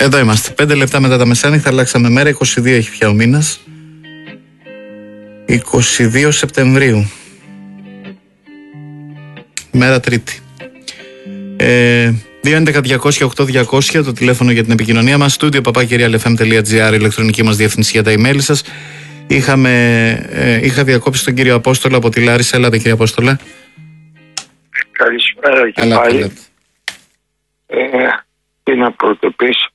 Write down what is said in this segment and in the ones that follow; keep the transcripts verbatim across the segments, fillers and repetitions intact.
Εδώ είμαστε. Πέντε λεπτά μετά τα μεσάνυχτα, αλλάξαμε μέρα. είκοσι δύο έχει πια ο μήνας. είκοσι δύο Σεπτεμβρίου. Μέρα Τρίτη. Ε, δύο έντεκα διακόσια οκτώ διακόσια το τηλέφωνο για την επικοινωνία μας. Στούντιο παπάκι ρεάλ εφ εμ τελεία τζι άρ, ηλεκτρονική μας διεύθυνση για τα email σας. Είχαμε, ε, είχα διακόψει τον κύριο Απόστολο από τη Λάρισα. Έλατε κύριε Απόστολε. Καλησπέρα και Έλα, πάλι. Ε, τι να πρωτοποιήσω.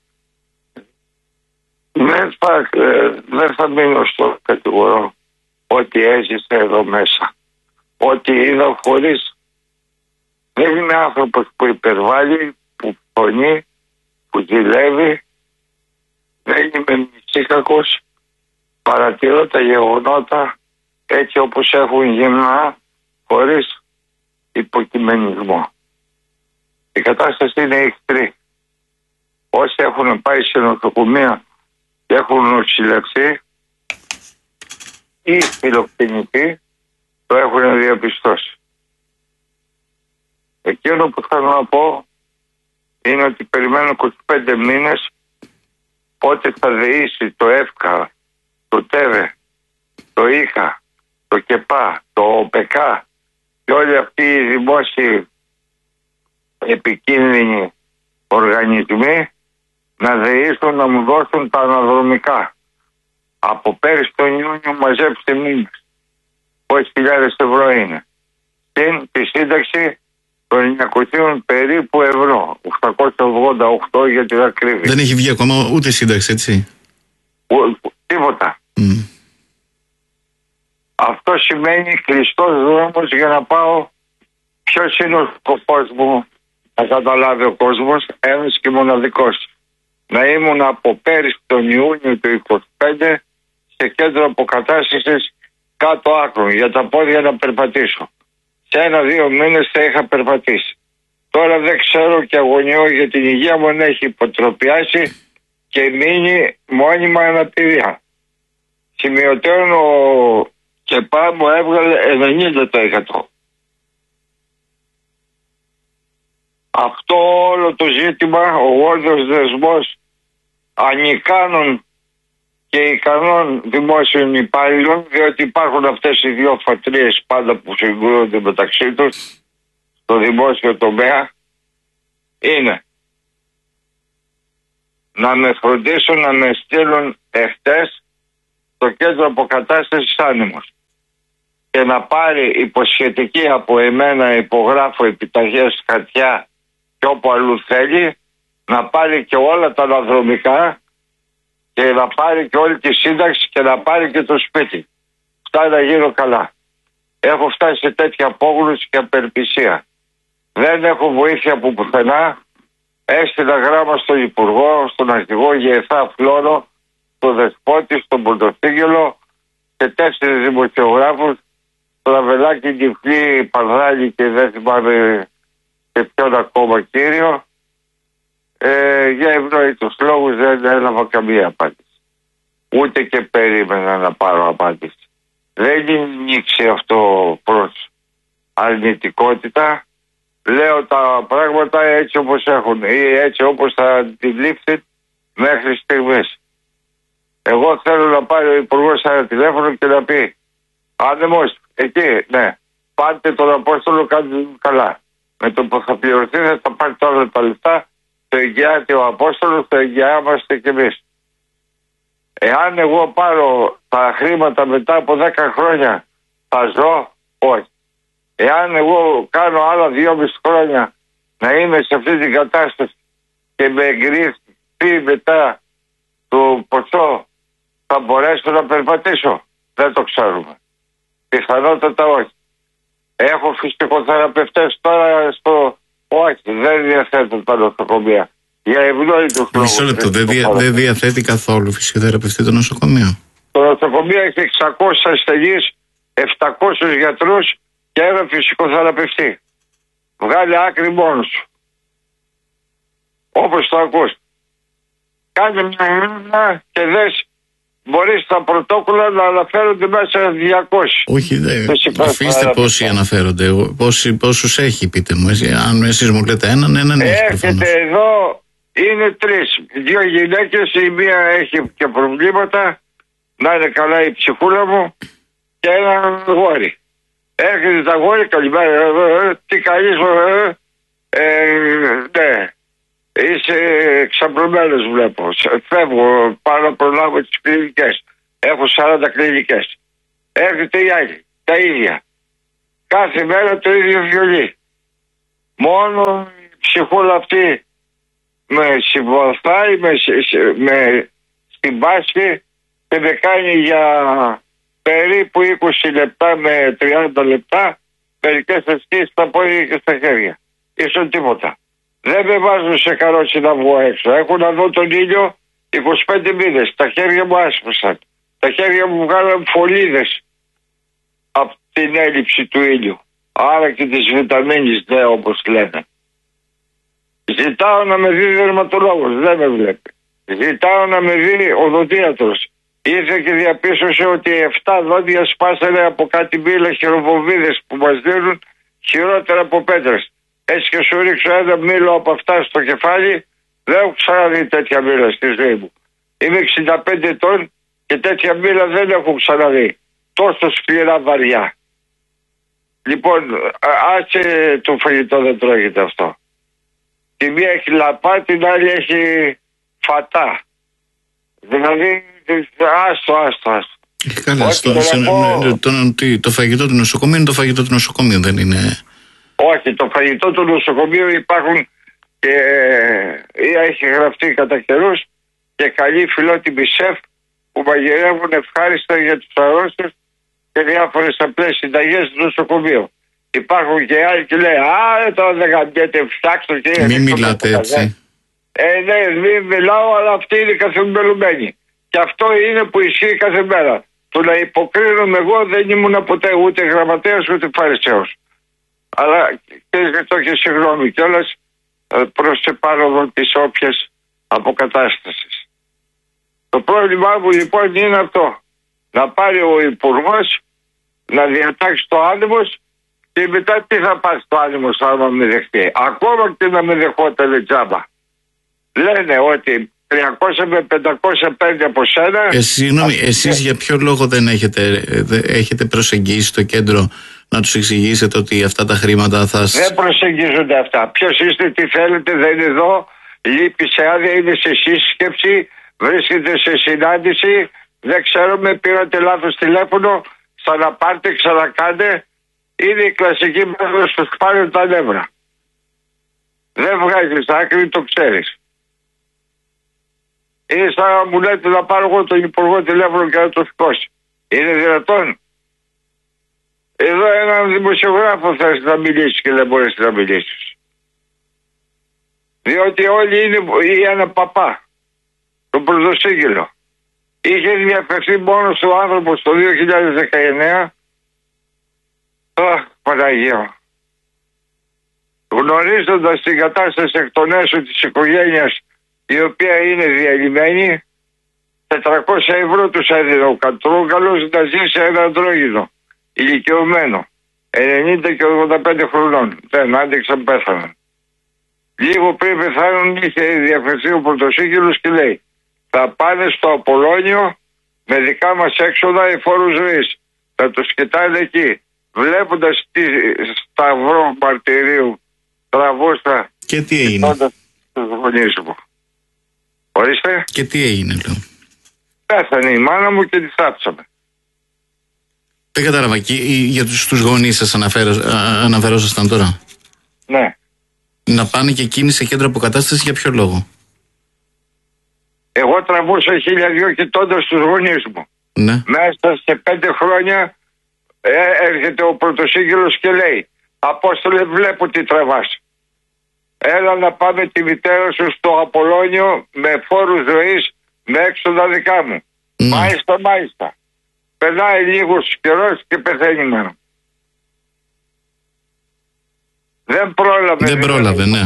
Δεν θα, ε, δεν θα μείνω στο κατηγορώ ότι έζησε εδώ μέσα. Ότι είδα χωρίς. Δεν είμαι άνθρωπος που υπερβάλλει, που φωνεί, που ζηλεύει. Δεν είμαι μυτσίκακος. Παρατηρώ τα γεγονότα έτσι όπως έχουν γυμνά, χωρίς υποκειμενισμό. Η κατάσταση είναι εχθρή. Όσοι έχουν πάει σε νοσοκομεία και έχουν νοσηλευτεί ή φιλοκτηνηθεί, το έχουν διαπιστώσει. Εκείνο που θέλω να πω είναι ότι περιμένω είκοσι πέντε μήνες πότε θα δεήσει το ΕΦΚΑ, το ΤΕΒΕ, το ΙΧΑ, το ΚΕΠΑ, το ΟΠΕΚΑ και όλοι αυτοί οι δημόσιοι επικίνδυνοι οργανισμοί να δεήσουν, να μου δώσουν τα αναδρομικά. Από πέρυσι τον Ιούνιο μαζέψτε μήνες. Πόσες χιλιάδες ευρώ είναι. Συν τη σύνταξη των εννιακόσια περίπου ευρώ. οκτακόσια ογδόντα οκτώ για την ακρίβεια. Δεν έχει βγει ακόμα ούτε σύνταξη, έτσι. Ο, τίποτα. Mm. Αυτό σημαίνει κλειστός δρόμος για να πάω. Ποιος είναι ο σκοπός μου, να καταλάβει ο κόσμος, ένας και μοναδικός. Να ήμουν από πέρυσι τον Ιούνιο του είκοσι πέντε σε κέντρο αποκατάστασης κάτω άκρων για τα πόδια να περπατήσω. Σε ένα-δύο μήνες θα είχα περπατήσει. Τώρα δεν ξέρω και αγωνιώ για την υγεία μου να έχει υποτροπιάσει και μείνει μόνιμα αναπηρία. Σημειωτέων ο ΚΕΠΑ μου έβγαλε ενενήντα τοις εκατό. Αυτό όλο το ζήτημα, ο γόρδος δεσμός ανικάνων και ικανών δημόσιων υπάλληλων, διότι υπάρχουν αυτές οι δύο φατρίες πάντα που συγκρούονται μεταξύ τους στο δημόσιο τομέα, είναι να με φροντίσουν να με στείλουν εχθές στο κέντρο αποκατάστασης Άνεμος και να πάρει υποσχετική από εμένα, υπογράφω επιταγές χαρτιά και όπου αλλού θέλει, να πάρει και όλα τα αναδρομικά και να πάρει και όλη τη σύνταξη και να πάρει και το σπίτι. Φτάνει να γίνω καλά. Έχω φτάσει σε τέτοια απόγνωση και απελπισία. Δεν έχω βοήθεια από πουθενά. Έστειλα γράμμα στον Υπουργό, στον Αρχηγό Γεθά Φλόρο, στον Δεσπότη, στον Πρωτοφίγελο, σε τέσσερις δημοσιογράφους, στον Αβελάκη, Νιφλή, Παρδάλη και δεν θυμάμαι και ποιον ακόμα κύριο. Ε, για ευνόητους λόγους δεν έλαβα καμία απάντηση. Ούτε και περίμενα να πάρω απάντηση. Δεν νίξει αυτό προς αρνητικότητα. Λέω τα πράγματα έτσι όπως έχουν ή έτσι όπως θα αντιλήφθει μέχρι στιγμής. Εγώ θέλω να πάρει ο Υπουργός ένα τηλέφωνο και να πει Άνεμος, εκεί, ναι, πάρτε τον Απόστολο, κάντε καλά. Με το που θα πληρωθεί θα πάρει όλα τα λεφτά, το εγγυάται ο Απόστολος, το εγγυάμαστε κι εμείς. Εάν εγώ πάρω τα χρήματα μετά από δέκα χρόνια, θα ζω, όχι. Εάν εγώ κάνω άλλα δυόμιση χρόνια να είμαι σε αυτή την κατάσταση και με εγκριθεί μετά το ποσό, θα μπορέσω να περπατήσω. Δεν το ξέρουμε. Πιθανότατα όχι. Έχω φυσικοθεραπευτές τώρα στο... Όχι, δεν διαθέτουν τα νοσοκομεία. Για ευνόητους λόγους. Μισό λεπτό, δεν δια, δε διαθέτει καθόλου φυσικοθεραπευτή το νοσοκομείο. Το νοσοκομείο έχει εξακόσιους ασθενείς, επτακόσιους γιατρούς και ένα φυσικοθεραπευτή. Βγάλει άκρη μόνος σου. Όπως το ακούς. Κάνε μια έρευνα και δες. Μπορείς τα πρωτόκολλα να αναφέρονται μέσα διακόσιοι. Όχι, δε, αφήστε πόσοι αναφέρονται. Πόσοι, πόσους έχει, πείτε μου. Εσύ, αν εσείς μου λέτε έναν, έναν έχει. Έρχεται εδώ Είναι τρεις. Δύο γυναίκες, η μία έχει και προβλήματα, να είναι καλά η ψυχούλα μου, και ένα γόρι. Έρχεται τα γόρι, καλημέρα, τι καλείς, ε, ναι. Είσαι ξαπλωμένος, βλέπω. Φεύγω, πάω να προλάβω τις κλινικές. Έχω σαράντα κλινικές. Έρχεται η άλλη, τα ίδια. Κάθε μέρα το ίδιο βιολί. Μόνο η ψυχούλα αυτή με συμπαθάει, με, με συμπάσχει και με κάνει για περίπου είκοσι λεπτά με τριάντα λεπτά μερικές ασκήσεις στα πόδια και στα χέρια. Ίσον τίποτα. Δεν με βάζουν σε καρότσι να βγω έξω. Έχω να δω τον ήλιο είκοσι πέντε μήνες. Τα χέρια μου άσπρωσαν. Τα χέρια μου βγάλαν φωλίδες από την έλλειψη του ήλιου. Άρα και της βιταμίνης D, όπως λένε. Ζητάω να με δει δερματολόγος. Δεν με βλέπει. Ζητάω να με δει οδοντίατρος. Ήρθε και διαπίστωσε ότι εφτά δόντια σπάσανε από κάτι μήλα χειροβοβίδες που μας δίνουν χειρότερα από πέτρες. Έτσι και σου ρίξω ένα μήλο από αυτά στο κεφάλι, δεν έχω ξαναδεί τέτοια μήλα στη ζωή μου. Είμαι εξήντα πέντε ετών και τέτοια μήλα δεν έχω ξαναδεί. Τόσο σκληρά βαριά. Λοιπόν, άσε το φαγητό, δεν τρώγεται αυτό. Τη μία έχει λαπά, την άλλη έχει φατά. Δηλαδή, άστο, άστο, άστο. Καλά, στο, πω... το, το, το φαγητό του νοσοκομείου είναι το φαγητό του νοσοκομείου, δεν είναι... Όχι, το φαγητό του νοσοκομείου υπάρχουν και έχει γραφτεί κατά καιρούς και καλοί φιλότιμοι σεφ που μαγειρεύουν ευχάριστα για τους αρρώστους και διάφορες απλές συνταγές του νοσοκομείου. Υπάρχουν και άλλοι και λέει «Α, τώρα δεν γαμπιέται, φτιάξτε και...» Μην μιλάτε έτσι. Ε, ναι, μην μιλάω, αλλά αυτοί είναι καθημερινοί. Και αυτό είναι που ισχύει κάθε μέρα. Το να υποκρίνομαι εγώ δεν ήμουν ποτέ ούτε γραμματέας ούτε φαρισαίος. Αλλά και το και συγγνώμη κιόλας προς την πάροδο της όποιας αποκατάστασης. Το πρόβλημά μου λοιπόν είναι αυτό. Να πάρει ο Υπουργός να διατάξει το άνεμος και μετά τι θα πάρει το άνεμος άμα με δεχτεί. Ακόμα και να με δεχόταν τζάμπα. Λένε ότι τριακόσια με πεντακόσια παίρνει από σένα. Ε, συγγνώμη, εσείς για ποιο λόγο δεν έχετε, δεν έχετε προσεγγίσει το κέντρο να τους εξηγήσετε ότι αυτά τα χρήματα θα... Δεν προσεγγίζονται αυτά. Ποιος είστε, τι θέλετε, δεν είναι εδώ, λείπει σε άδεια, είναι σε σύσκεψη, βρίσκεται σε συνάντηση, δεν ξέρουμε, πήρατε λάθος τηλέφωνο, ξαναπάρτε, ξανακάντε. Είναι η κλασική μέθοδος που σπάνε τα νεύρα. Δεν βγάζεις άκρη, το ξέρεις. Είναι σαν να μου λέτε να πάρω εγώ τον Υπουργό τηλέφωνο και να το σηκώσει. Είναι δυνατόν? Εδώ έναν δημοσιογράφο θες να μιλήσει και δεν μπορείς να μιλήσεις. Διότι όλοι είναι ή ένα παπά. Τον Πρωτοσύγγυλο. Είχε διαφερθεί μόνος του άνθρωπος το δύο χιλιάδες δεκαεννέα. Αχ, Παναγία. Γνωρίζοντας την κατάσταση εκ των έσω της οικογένειας, η οποία είναι διαλυμένη, τετρακόσια ευρώ τους έδινε ο Κατρούγκαλος να ζει σε ένα αντρόγινο, ηλικιωμένο, ενενήντα και ογδόντα πέντε χρονών. Δεν άντεξαν, πέθαναν. Λίγο πριν πεθάνουν είχε διαφερθεί ο Πρωτοσύγγυλος και λέει θα πάνε στο Απολώνιο με δικά μας έξοδα εφόρου ζωής. Θα τους κοιτάνε εκεί. Βλέποντας τι σταυρό μαρτυρίου τραβούστα και τι έγινε. Τους γονείς μου. Ορίστε. Και τι έγινε, λέω. Πέθανε η μάνα μου και τη θάψαμε. Δεν κατάλαβα. Και για τους, τους γονείς σας αναφερόσασταν τώρα. Ναι. Να πάνε και εκείνοι σε κέντρο αποκατάσταση για ποιο λόγο? Εγώ τραβούσα χίλια δυο κοιτώντας τους γονείς μου. Ναι. Μέσα σε πέντε χρόνια ε, έρχεται ο Πρωτοσύγγυλος και λέει Απόστολε, βλέπω τι τραβάς. Έλα να πάμε τη μητέρα σου στο Απολώνιο με φόρους ζωής, με έξοδα δικά μου. Mm. Μάλιστα, μάλιστα. Περνάει λίγος καιρός και πεθαίνει μάνα. Δεν πρόλαβε. Δεν πρόλαβε, ναι.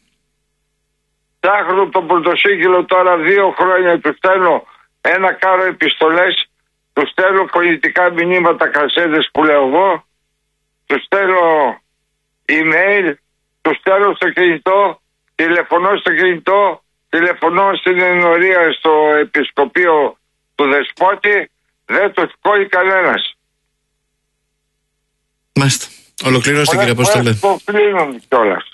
Ψάχνω τον Πρωτοσύγγυλο τώρα δύο χρόνια, του στέλνω ένα κάρο επιστολές, του στέλνω πολιτικά μηνύματα, κασέτες που λέω εγώ, του στέλνω email, του στέλνω στο κινητό, τηλεφωνώ στο κινητό, τηλεφωνώ στην ενορία στο επισκοπείο του Δεσπότη, δεν το σηκώνει κανένας. Μάλιστα. Ολοκληρώστε, κύριε Απόστολε. Το κλείνουν κιόλας.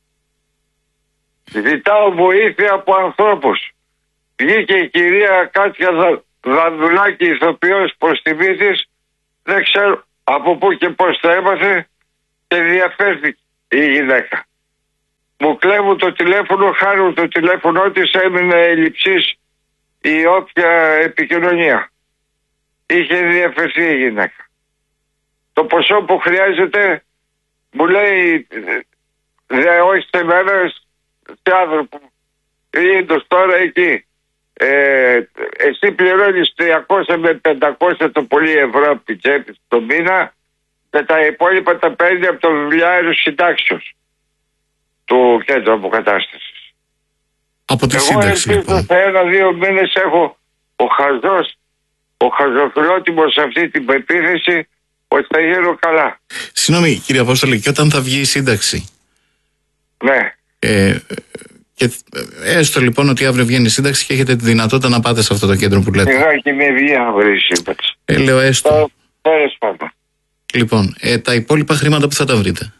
Ζητάω βοήθεια από ανθρώπους. Βγήκε η κυρία Κάτια Δανδουλάκη, ηθοποιός προς τιμή της, δεν ξέρω από πού και πώς το έμαθε, και διαφέρθηκε η γυναίκα. Μου κλέβουν το τηλέφωνο, χάρουν το τηλέφωνο της, έμεινε ελλειψής η όποια επικοινωνία. Είχε διαφερθεί η γυναίκα. Το ποσό που χρειάζεται, μου λέει, δε όχι σε μένα, σε άνθρωπο. Είναι τώρα εκεί. Ε, εσύ πληρώνεις τριακόσια με πεντακόσια το πολύ ευρώ από την τσέπη το μήνα, και τα υπόλοιπα τα παίρνει από το βιβλιάριο συντάξεως του κέντρου αποκατάστασης. Από τη Εγώ σύνταξη, ελπίζω λοιπόν. σε ένα-δύο μήνες έχω ο χαζός, ο χαζοφιλότιμος σε αυτή την πεποίθηση ότι θα γίνω καλά. Συγγνώμη, κύριε Απόστολε, και όταν θα βγει η σύνταξη. Ναι. Ε, και έστω λοιπόν ότι αύριο βγαίνει η σύνταξη και έχετε τη δυνατότητα να πάτε σε αυτό το κέντρο που λέτε. Σιγά και με βγει αύριο η σύνταξη. Ε, λέω έστω. Τέλος πάντων. Λοιπόν, ε, τα υπόλοιπα χρήματα που θα τα βρείτε.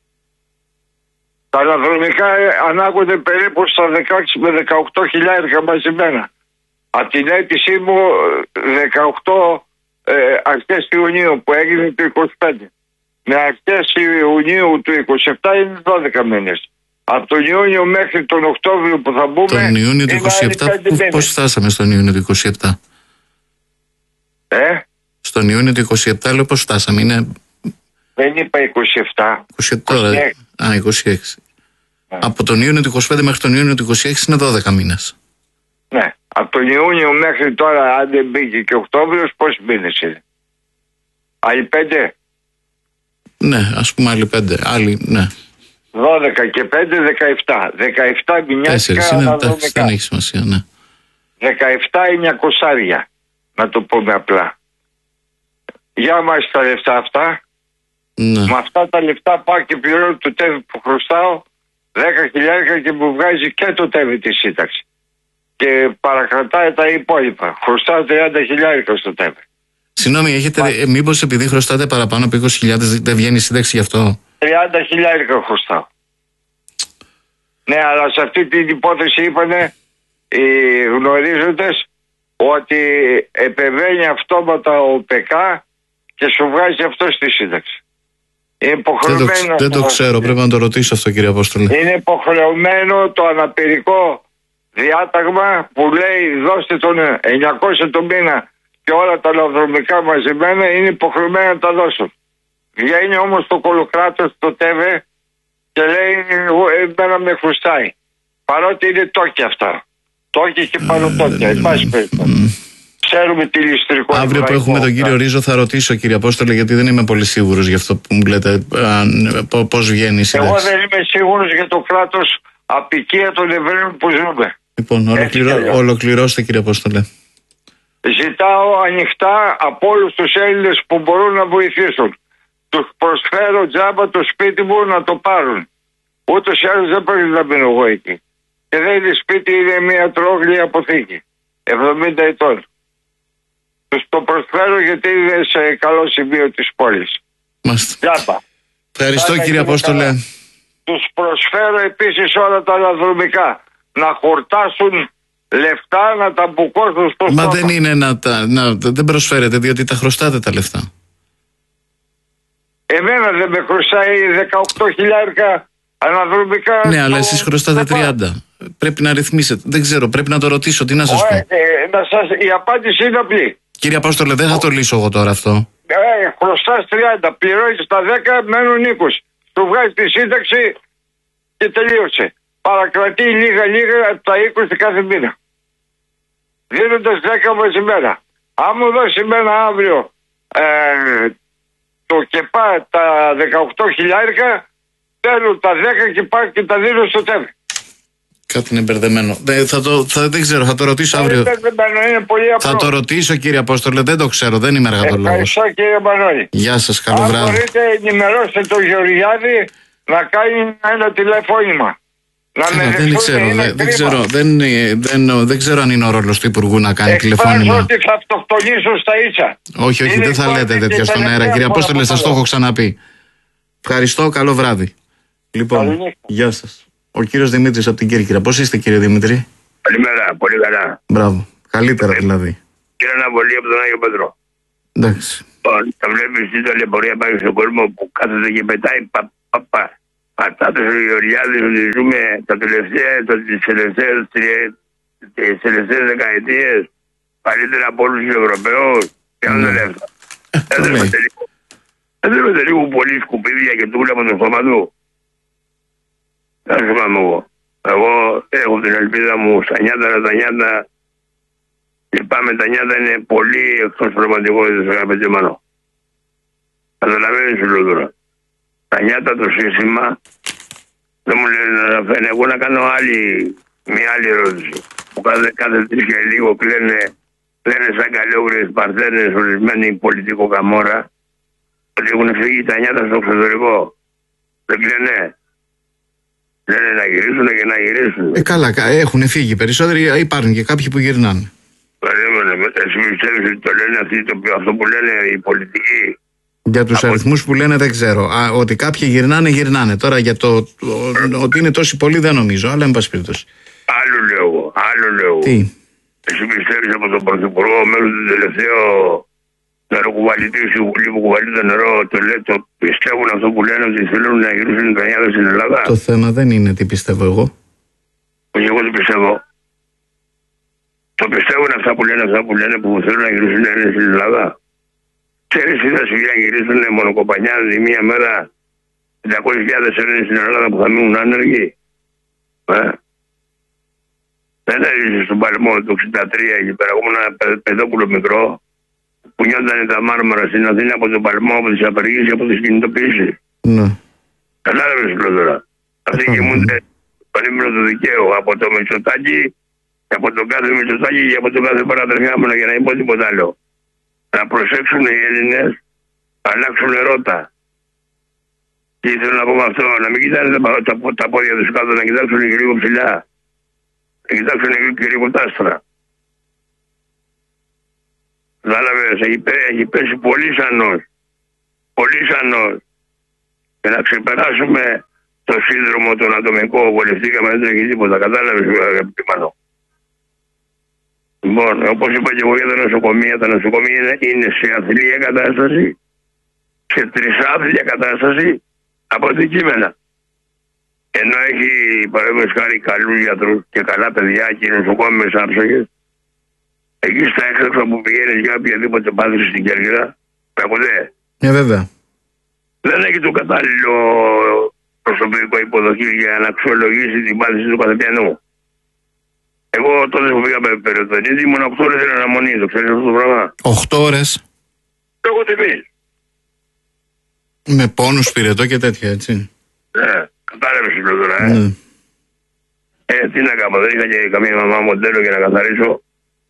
Τα αναδρομικά ε, ανάγονται περίπου στα δεκαέξι με δεκαοκτώ χιλιάρικα μαζεμένα. Από την αίτησή μου δεκαοκτώ ε, αρχές Ιουνίου που έγινε το είκοσι πέντε. Με αρχές Ιουνίου του είκοσι επτά είναι δώδεκα μήνες. Από τον Ιούνιο μέχρι τον Οκτώβριο που θα μπούμε. Τον Ιούνιο του είκοσι επτά, πώς φτάσαμε στον Ιούνιο του είκοσι επτά. Ε? Στον Ιούνιο του είκοσι επτά λέω πώς φτάσαμε. Είναι... Δεν είπα είκοσι επτά. είκοσι επτά τώρα. είκοσι έξι. Α, είκοσι έξι. Ναι. Από τον Ιούνιο του είκοσι πέντε μέχρι τον Ιούνιο του είκοσι έξι είναι δώδεκα μήνες. Ναι. Από τον Ιούνιο μέχρι τώρα, αν δεν μπήκε και Οκτώβριος, πόσοι μήνες είναι? Άλλοι πέντε. Ναι, ας πούμε άλλοι πέντε. Άλλοι, ναι. δώδεκα και πέντε, δεκαεπτά. δεκαεπτά μηνιάτικα Τέσσερις είναι, εντάξει, αναδρομικά. δεν έχει σημασία, ναι. δεκαεπτά εννιακόσια, να το πούμε απλά. Για μας τα λεφτά αυτά. Ναι. Με αυτά τα λεφτά πάω και πληρώνω το τέβι που χρωστάω δέκα χιλιάρικα και μου βγάζει και το τέβι τη σύνταξη. Και παρακρατάει τα υπόλοιπα. Χρωστάω τριάντα χιλιάρικα στο τέβι. Συγγνώμη, έχετε, ε, μήπως επειδή χρωστάτε παραπάνω από είκοσι χιλιάδες δεν βγαίνει η σύνταξη γι' αυτό? τριάντα χιλιάρικα χρωστάω. Ναι, αλλά σε αυτή την υπόθεση είπανε οι γνωρίζοντες ότι επεμβαίνει αυτόματα ο ΠΚ και σου βγάζει αυτό στη σύνταξη. Είναι Δεν το, υποχρεωμένο. δεν το ξέρω, πρέπει να το ρωτήσω αυτό, κύριε Απόστολε. Είναι υποχρεωμένο το αναπηρικό διάταγμα που λέει δώστε τον εννιακόσια το μήνα και όλα τα αναδρομικά μαζεμένα, είναι υποχρεωμένα να τα δώσουν. Βγαίνει όμως το κολοκράτος το ΤΕΒΕ και λέει εμένα με χρωστάει. Παρότι είναι τόκια αυτά. Τόκια και πανωτόκια. Εν πάση περιπτώσει. Ξέρουμε τι ληστρικό. Αύριο που έχουμε τον κύριο Ρίζο θα ρωτήσω, κύριε Απόστολε, γιατί δεν είμαι πολύ σίγουρος για αυτό που μου λέτε, πώς βγαίνει η σύνταξη. Εγώ δεν είμαι σίγουρος για το κράτος απικία των Εβραίων που ζούμε. Λοιπόν, ολοκληρώ, ολοκληρώστε, κύριε Απόστολε. Ζητάω ανοιχτά από όλους τους Έλληνες που μπορούν να βοηθήσουν. Τους προσφέρω τζάμπα το σπίτι μου να το πάρουν. Ούτως ή άλλως δεν πρέπει να μείνω εγώ εκεί. Και δεν είναι σπίτι, είναι μια τρόγλια αποθήκη. εβδομήντα ετών. Τους το προσφέρω γιατί είναι σε καλό σημείο της πόλης. Μάλιστα. Τζάμπα. Ευχαριστώ, Άρα, κύριε Απόστολε. Καλά. Τους προσφέρω επίσης όλα τα αναδρομικά. Να χορτάσουν λεφτά, να τα μπουκώσουν στο Μα στόμα. δεν είναι να τα. Να, δεν προσφέρετε, διότι τα χρωστάτε τα λεφτά. Εμένα δεν με χρωστάει δεκαοκτώ χιλιάρικα αναδρομικά. Ναι, αλλά το- εσείς χρωστάτε τριάντα. Πρέπει να ρυθμίσετε. Δεν ξέρω, πρέπει να το ρωτήσω. Τι να σας πω. Ε, ε, να σας, η απάντηση είναι απλή. Κύριε Απόστολε, δεν θα το λύσω εγώ τώρα αυτό. Ε, χρωστάς τριάντα, πληρώνεις τα δέκα, μένουν είκοσι. Του βγάζει τη σύνταξη και τελείωσε. Παρακρατεί λίγα λίγα τα είκοσι κάθε μήνα. Δίνοντας δέκα μαζεμένα. Αν μου δώσει εμένα αύριο ε, το ΚΕΠΑ τα δεκαοκτώ χιλιάρικα, παίρνω τα δέκα και πάω και τα δίνω στο ΤΕΒ. Κάτι είναι μπερδεμένο. Δεν, θα το, θα, δεν ξέρω, θα το ρωτήσω αύριο. Είναι πολύ απλό. Θα το ρωτήσω, κύριε Απόστολε, δεν το ξέρω, δεν είμαι εργατολόγος. Ευχαριστώ, κύριε Μανώλη. Γεια σας, καλό Αν βράδυ. μπορείτε ενημερώστε τον Γεωργιάδη να κάνει ένα τηλεφώνημα. Να με δεν ξέρω, δεν, δεν, ξέρω δεν, δεν, δεν ξέρω αν είναι ο ρόλος του Υπουργού να κάνει τηλεφώνημα. Ότι θα αυτοκτονήσω στα ίσα. Όχι, όχι, είναι δεν θα λέτε τέτοια στον αέρα. Κύριε Απόστολε, σας το έχω ξαναπεί. Ευχαριστώ, καλό βράδυ. Λοιπόν, γεια σας. Ο κύριος Δημήτρης από την Κέρκυρα. Πώς είστε, κύριε Δημήτρη? Καλημέρα, πολύ καλά. Μπράβο, καλύτερα δηλαδή. Κύριε Αναβολή από τον Άγιο Πέτρο. Εντάξει. Τα βλέπεις τι ταλαιπωρία πάει στον κόσμο που κάθεται και πετάει πα, πα, πα. Πατάτες ο Γεωργιάδης ότι ζούμε τα τελευταία, τις τελευταίες, τις τελευταίες δεκαετίες καλύτερα από όλους τους Ευρωπαίους και αν δεν έφτα. Δεν θέλετε λίγο πολύ σκουπίδια και τούλα από το στόμα του. Δεν σου κάνω εγώ. Εγώ έχω την ελπίδα μου στα νιάτα, τα νιάτα. Λυπάμαι, τα νιάτα είναι πολύ εκτός πραγματικότητας, αγαπητέ Μανώ. Καταλαβαίνεις σου λέω τώρα. Τα νιάτα το σύστημα δεν μου λένε να φαίνε. Εγώ να κάνω άλλη, μια άλλη ερώτηση. Που κάθε, κάθε τρεις και λίγο κλαίνε, κλαίνε σαν καλόγριες παρθένες ορισμένοι πολιτικό καμόρα ότι έχουν φύγει τα νιάτα στο εξωτερικό. Δεν κλαίνε. Λένε να γυρίσουν και να γυρίσουν. Ε, καλά, έχουν φύγει περισσότεροι, υπάρχουν και κάποιοι που γυρνάνε. Περίμενε, εσύ πιστεύεις ότι το λένε αυτοί, το, αυτό που λένε οι πολιτικοί? Για τους από... αριθμούς που λένε δεν ξέρω. Α, ότι κάποιοι γυρνάνε, γυρνάνε. Τώρα για το, το ότι είναι τόσοι πολλοί δεν νομίζω, αλλά εν πάση περιπτώσει. Άλλο λέω εγώ, άλλο λέω εγώ. Τι? Εσύ πιστεύεις από τον Πρωθυπουργό μέχρι τον τελευταίο νεροκουβαλητή στη Βουλή που κουβαλεί το νερό, το, λέ, το πιστεύουν αυτό που λένε ότι θέλουν να γυρίσουν τα νιάτα στην Ελλάδα? Το θέμα δεν είναι τι πιστεύω εγώ. Όχι, εγώ το πιστεύω. Το πιστεύουν αυτά που λένε, αυτά που λένε που θέλουν να γυρίσουν στην Ελλάδα. Ξέρεις τι θα συμβεί αν γυρίσουν μονοκοπανιάδες μία μέρα πεντακόσιες χιλιάδες Έλληνες στην Ελλάδα που θα μείνουν άνεργοι? Ε? Δεν έζησε στον Παλαιμό το εξήντα τρία εκεί πέρα. Εγώ ήμουν ένα παιδόπουλο μικρό που νιώτανε τα μάρμαρα στην Αθήνα από τον Παλαιμό, από τις απεργίες και από τις κινητοποιήσεις. Ναι. Κατάλαβες λέω τώρα. Αυτοί κοιμούνται στον ύμνο του δικαίου από το Μητσοτάκη και από τον κάθε Μητσοτάκη και από τον κάθε παρατρεχάμενο, για να μην πω τίποτα άλλο. Να προσέξουν οι Έλληνες, να αλλάξουν ρότα. Τι θέλω να πω με αυτό, να μην κοιτάνε τα, τα, τα πόδια τους κάτω, να κοιτάξουν και λίγο ψηλά. Να κοιτάξουν και λίγο τα άστρα. Κατάλαβες, έχει, έχει πέσει πολύ σανός. Πολύ σανός. Και να ξεπεράσουμε το σύνδρομο τον ατομικό, βολευτήκαμε, δεν τρέχει τίποτα. Κατάλαβες, αγαπητή Μανώ. Λοιπόν, όπως είπα και εγώ για τα νοσοκομεία, τα νοσοκομεία είναι, είναι σε αθλία κατάσταση, σε τρισάθλια κατάσταση από αντικείμενα. Ενώ έχει παραδείγματος χάρη καλούς γιατρούς και καλά παιδιά και νοσοκόμες άψογες, εκεί στα έξω που πηγαίνεις για οποιαδήποτε πάθηση στην Κέρκυρα, ακούτε. Ε, βέβαια. Δεν έχει το κατάλληλο προσωπικό υποδοχή για να αξιολογήσει την πάθηση του καθεπιανού. Εγώ τότε που πήγα με περιοτονίδη ήμουν οκτώ ώρες στην αναμονή, το ξέρεις αυτό το πράγμα? οκτώ ώρες. Εγώ τι πεις. Με πόνους, πυρετό και τέτοια, έτσι. Ναι, κατάλαβες το τώρα, ε. Ναι. Ε, τι να κάνω, δεν είχα και καμία μαμά μοντέλο για να καθαρίσω.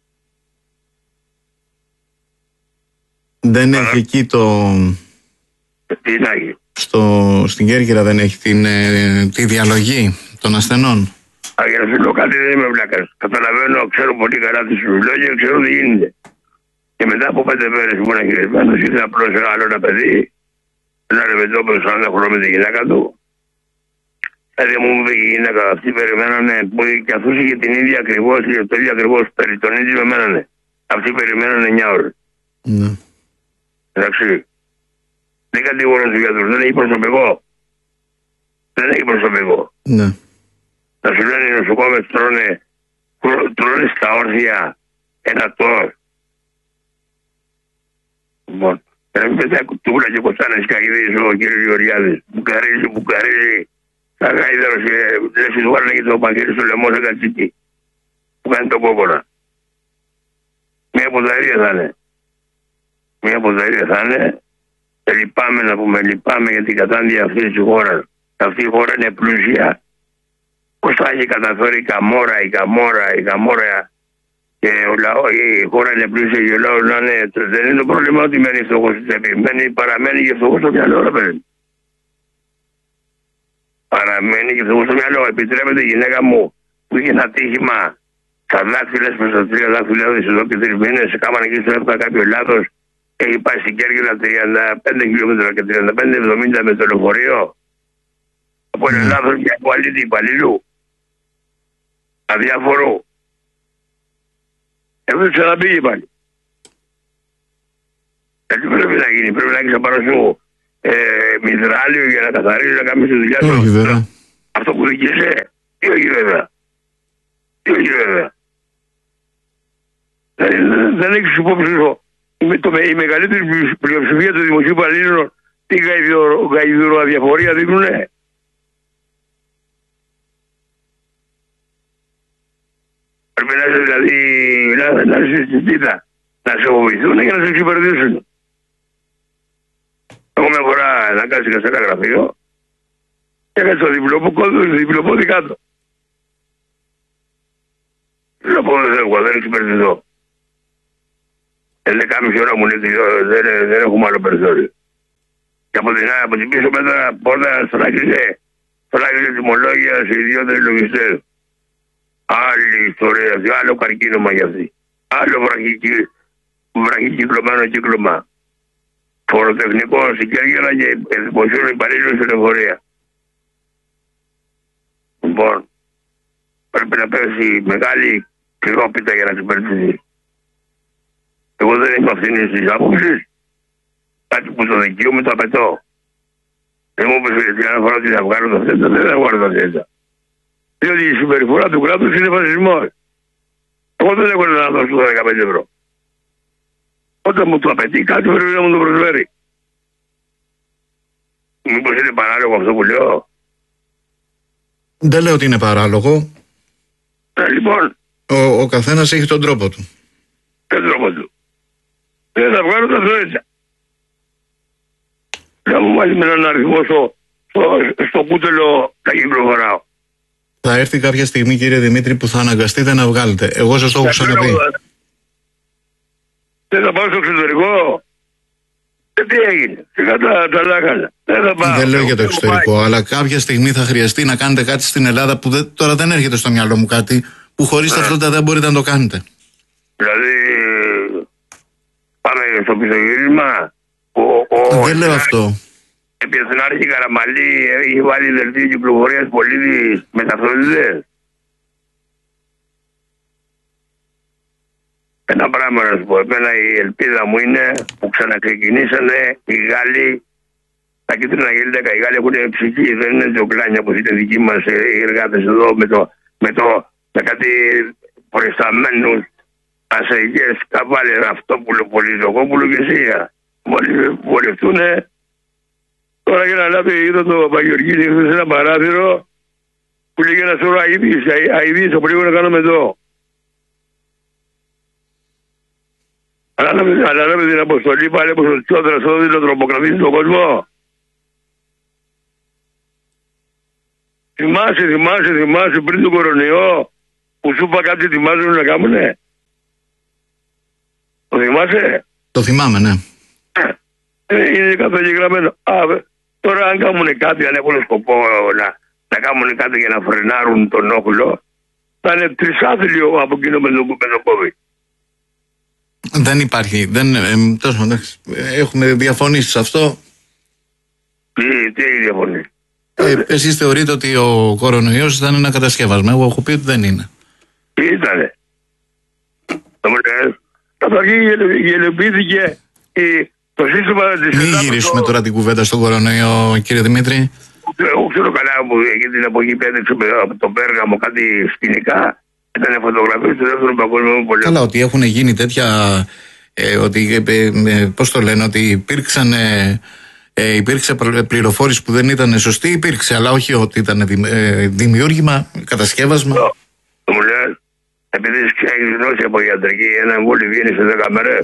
Δεν έχει εκεί το... Τι να έχει. Στο... Στην Κέρκυρα δεν έχει την, ε, τη διαλογή των ασθενών. Για να σου λέω κάτι, δεν είμαι βλάκας. Καταλαβαίνω, ξέρω πολύ καλά τι σου λέω και ξέρω τι γίνεται. Και μετά από πέντε μέρες που ήμουν χειρισμένος, ήρθε απλώς ένα άλλο ένα παιδί, ένα ρεβεντόπεδο σαράντα χρονών με τη γυναίκα του. Δηλαδή μου είπε η γυναίκα, αυτοί περιμένανε, που και αυτούς είχε την ίδια ακριβώς, το ίδιο ακριβώς, περί τον ίδιο με μένανε. Αυτοί περιμένανε εννιά ώρες. Ναι. Εντάξει. Δεν κατηγορώ τους γιατρούς, δεν έχει προσωπικό. Δεν έχει προσωπικό. Ναι. Να σου λένε οι νοσοκόμες τρώνε, τρώνε στα όρθια ένα τόρ. Λοιπόν, να μην πετάει κουτούλα και κοστάνες καγιδείς ο κύριος Γεωργιάδης. Μπουκαρίζει, μπουκαρίζει. Θα γάιδερος και δεν σου βάλανε και το παγγέλι στο λαιμό σε κατσίκι. Που κάνει το κόκονα. Μια ποδαρία θα είναι. Μια ποδαρία θα είναι. Λυπάμαι να πούμε, λυπάμαι για την κατάντια αυτής της χώρας. Αυτή η χώρα είναι πλούσια. Πώς θα έχει καταφέρει η Καμόρα, η Καμόρα, η Καμόρα και ο λαό, η χώρα είναι πλούσια και ο λαός να είναι... Δεν είναι το πρόβλημα ότι μένει φτωχός στη τσέπη. Μένει, παραμένει και φτωχός στο μυαλό, ρε παιδί. παραμένει και αυτό στο μυαλό. Επιτρέπεται η γυναίκα μου που είχε ένα τύχημα στα δάχτυλα, προς τα τρία δάχτυλα, εδώ και τρεις μήνες, κάμανε εκεί στο έφτα κάποιο λάθος. Έχει πάει στην Κέρκυρα τριάντα πέντε χιλιόμετρα και τριάντα πέντε εβδομήντα με το λεωφορείο. Από ένα λάθος για κουαλίτη υπαλλήλου. Αδιάφορο. Εγώ ξαναπήγε πάλι. Έτσι πρέπει να γίνει. Πρέπει να έχεις απάνω σου ε, μυδράλιο για να καθαρίζει, να κάνεις τη δουλειά σου. Όχι βέβαια. Αυτό που δικήσε. Τι όχι βέβαια. Τι όχι βέβαια. Δεν, δεν έχεις υπόψη σου. Η μεγαλύτερη πλειοψηφία των δημοσίου υπαλλήλων τι γαϊδουροαδιαφορία δείχνουνε. Πρέπει να είσαι δηλαδή να, να είσαι στην πίτα, να σε φοβηθούν και να σε εξυπηρετήσουν. Εγώ μια φορά αναγκάστηκα σε ένα γραφείο και έκανα το διπλοπόδι κάτω. Διπλοπόδι δεν έχω, δεν εξυπηρετηθώ. Ενδεκάμιση ώρα μου λέει δεν, δεν έχουμε άλλο περιθώριο. Και από την, από την πίσω πέτρα πόρτα στον άγγιζε, στον άγγιζε τιμολόγια σε ιδιώτες λογιστές. Άλλη ιστορία αυτή, άλλο καρκίνωμα για αυτή. Άλλο βραχικυκλωμένο κύκλωμα. Φοροτεχνικό στην Κέρκυρα και δημοσίων υπαλλήλων στην εφορία. Λοιπόν, πρέπει να πέσει μεγάλη πυρόπιτα για να συμπεριληφθεί. Εγώ δεν είμαι αυθύνη στις άποψεις. Κάτι που το δικαίωμα το απαιτώ. Δεν μου πες γιατί αν φορά ότι θα βγάλω τα θέτα, δεν θα βγάλω τα θέτα. Διότι η συμπεριφορά του κράτους είναι φασισμός. Εγώ δεν έχω να δώσω τα δεκαπέντε ευρώ. Όταν μου το απαιτεί κάτι πρέπει να μου το προσφέρει. Μήπως είναι παράλογο αυτό που λέω? Δεν λέω ότι είναι παράλογο. Ε, λοιπόν. Ο, ο καθένας έχει τον τρόπο του. Τον τρόπο του. Δεν θα βγάλω τα θέτσα. Να μου βάλει με έναν αριθμό στο, στο, στο κούτελο τα κυκλοφοράω. Θα έρθει κάποια στιγμή, κύριε Δημήτρη, που θα αναγκαστείτε να βγάλετε. Εγώ σας το έχω ξαναπεί. Δεν θα πάω στο εξωτερικό. Και τι έγινε. Σιγά τα, τα λάκανα. Δεν θα πάω. Δεν λέω για το εξωτερικό, πάει. Αλλά κάποια στιγμή θα χρειαστεί να κάνετε κάτι στην Ελλάδα που δεν, τώρα δεν έρχεται στο μυαλό μου κάτι που χωρίς ταυτότητα δεν μπορείτε να το κάνετε. Δηλαδή, πάμε στο πισωγύρισμα. Δεν λέω αυτό. Επί Εθνάρχη Καραμαλή έχει βάλει δελτίο κυκλοφορίας πολίτης με ταυτότητες. Ένα πράγμα να σου πω. Εμένα η ελπίδα μου είναι που ξαναξεκινήσανε οι Γάλλοι, τα κίτρινα γελίτακα. Οι Γάλλοι έχουν ψυχή, δεν είναι τζοκλάνια όπως είναι δικοί μας οι εργάτες εδώ με, το, με, το, με κάτι προϊσταμένους ασεγγές, καβάλε Ραυτόπουλο, Πολυζωκόπουλο και Σία. Μόλις βολευτούνε. Τώρα για να λάβει είδα το Παπαγεωργίδη σε ένα παράθυρο που λέγει ένα σώρο αηδείς, αηδείς, το πρέπει να κάνουμε εδώ. Ανάλαβε την αποστολή πάλι όπως ο Τσιόδρας εδώ να τρομοκρατήσει τον κόσμο. Θυμάσαι, θυμάσαι, θυμάσαι πριν τον κορονοϊό που σου είπα κάτι ετοιμάζουν να κάνουνε. Το θυμάσαι? Το θυμάμαι, ναι. Είναι καθογεγραμμένο. Α, τώρα αν κάνουν κάτι, αν έχουν σκοπό να, να κάνουν κάτι για να φρενάρουν τον όχλο, θα είναι τρισάθλιο από εκείνο με τον κόβι. Δεν υπάρχει. Δεν, ε, τόσο, έχουμε διαφωνήσει σε αυτό. Τι, τι έχει διαφωνήσει? Ε, εσείς θεωρείτε ότι ο κορονοϊός ήταν ένα κατασκεύασμα. Εγώ έχω πει ότι δεν είναι. Τι ήτανε? Καταρχήν γελιοποιήθηκε το σύστημα της Μην γυρίσουμε τώρα την κουβέντα στον κορονοϊό, κύριε Δημήτρη. Εγώ ξέρω καλά που εκείνη την εποχή πέτρεξε από το Πέργαμο κάτι σκηνικά. Ήταν φωτογραφίες του δεύτερου παγκόσμιου πολέμου. Καλά, ότι έχουν γίνει τέτοια. Ε, ότι, ε, ε, πώς το λένε, ότι υπήρξαν. Ε, ε, υπήρξε πληροφόρηση που δεν ήταν σωστή, υπήρξε, αλλά όχι ότι ήταν δη, ε, δημιούργημα, κατασκεύασμα. Το, το μου λες, επειδή έχεις γνώση από ιατρική, ένα εμβόλιο βγαίνει σε δέκα μέρες.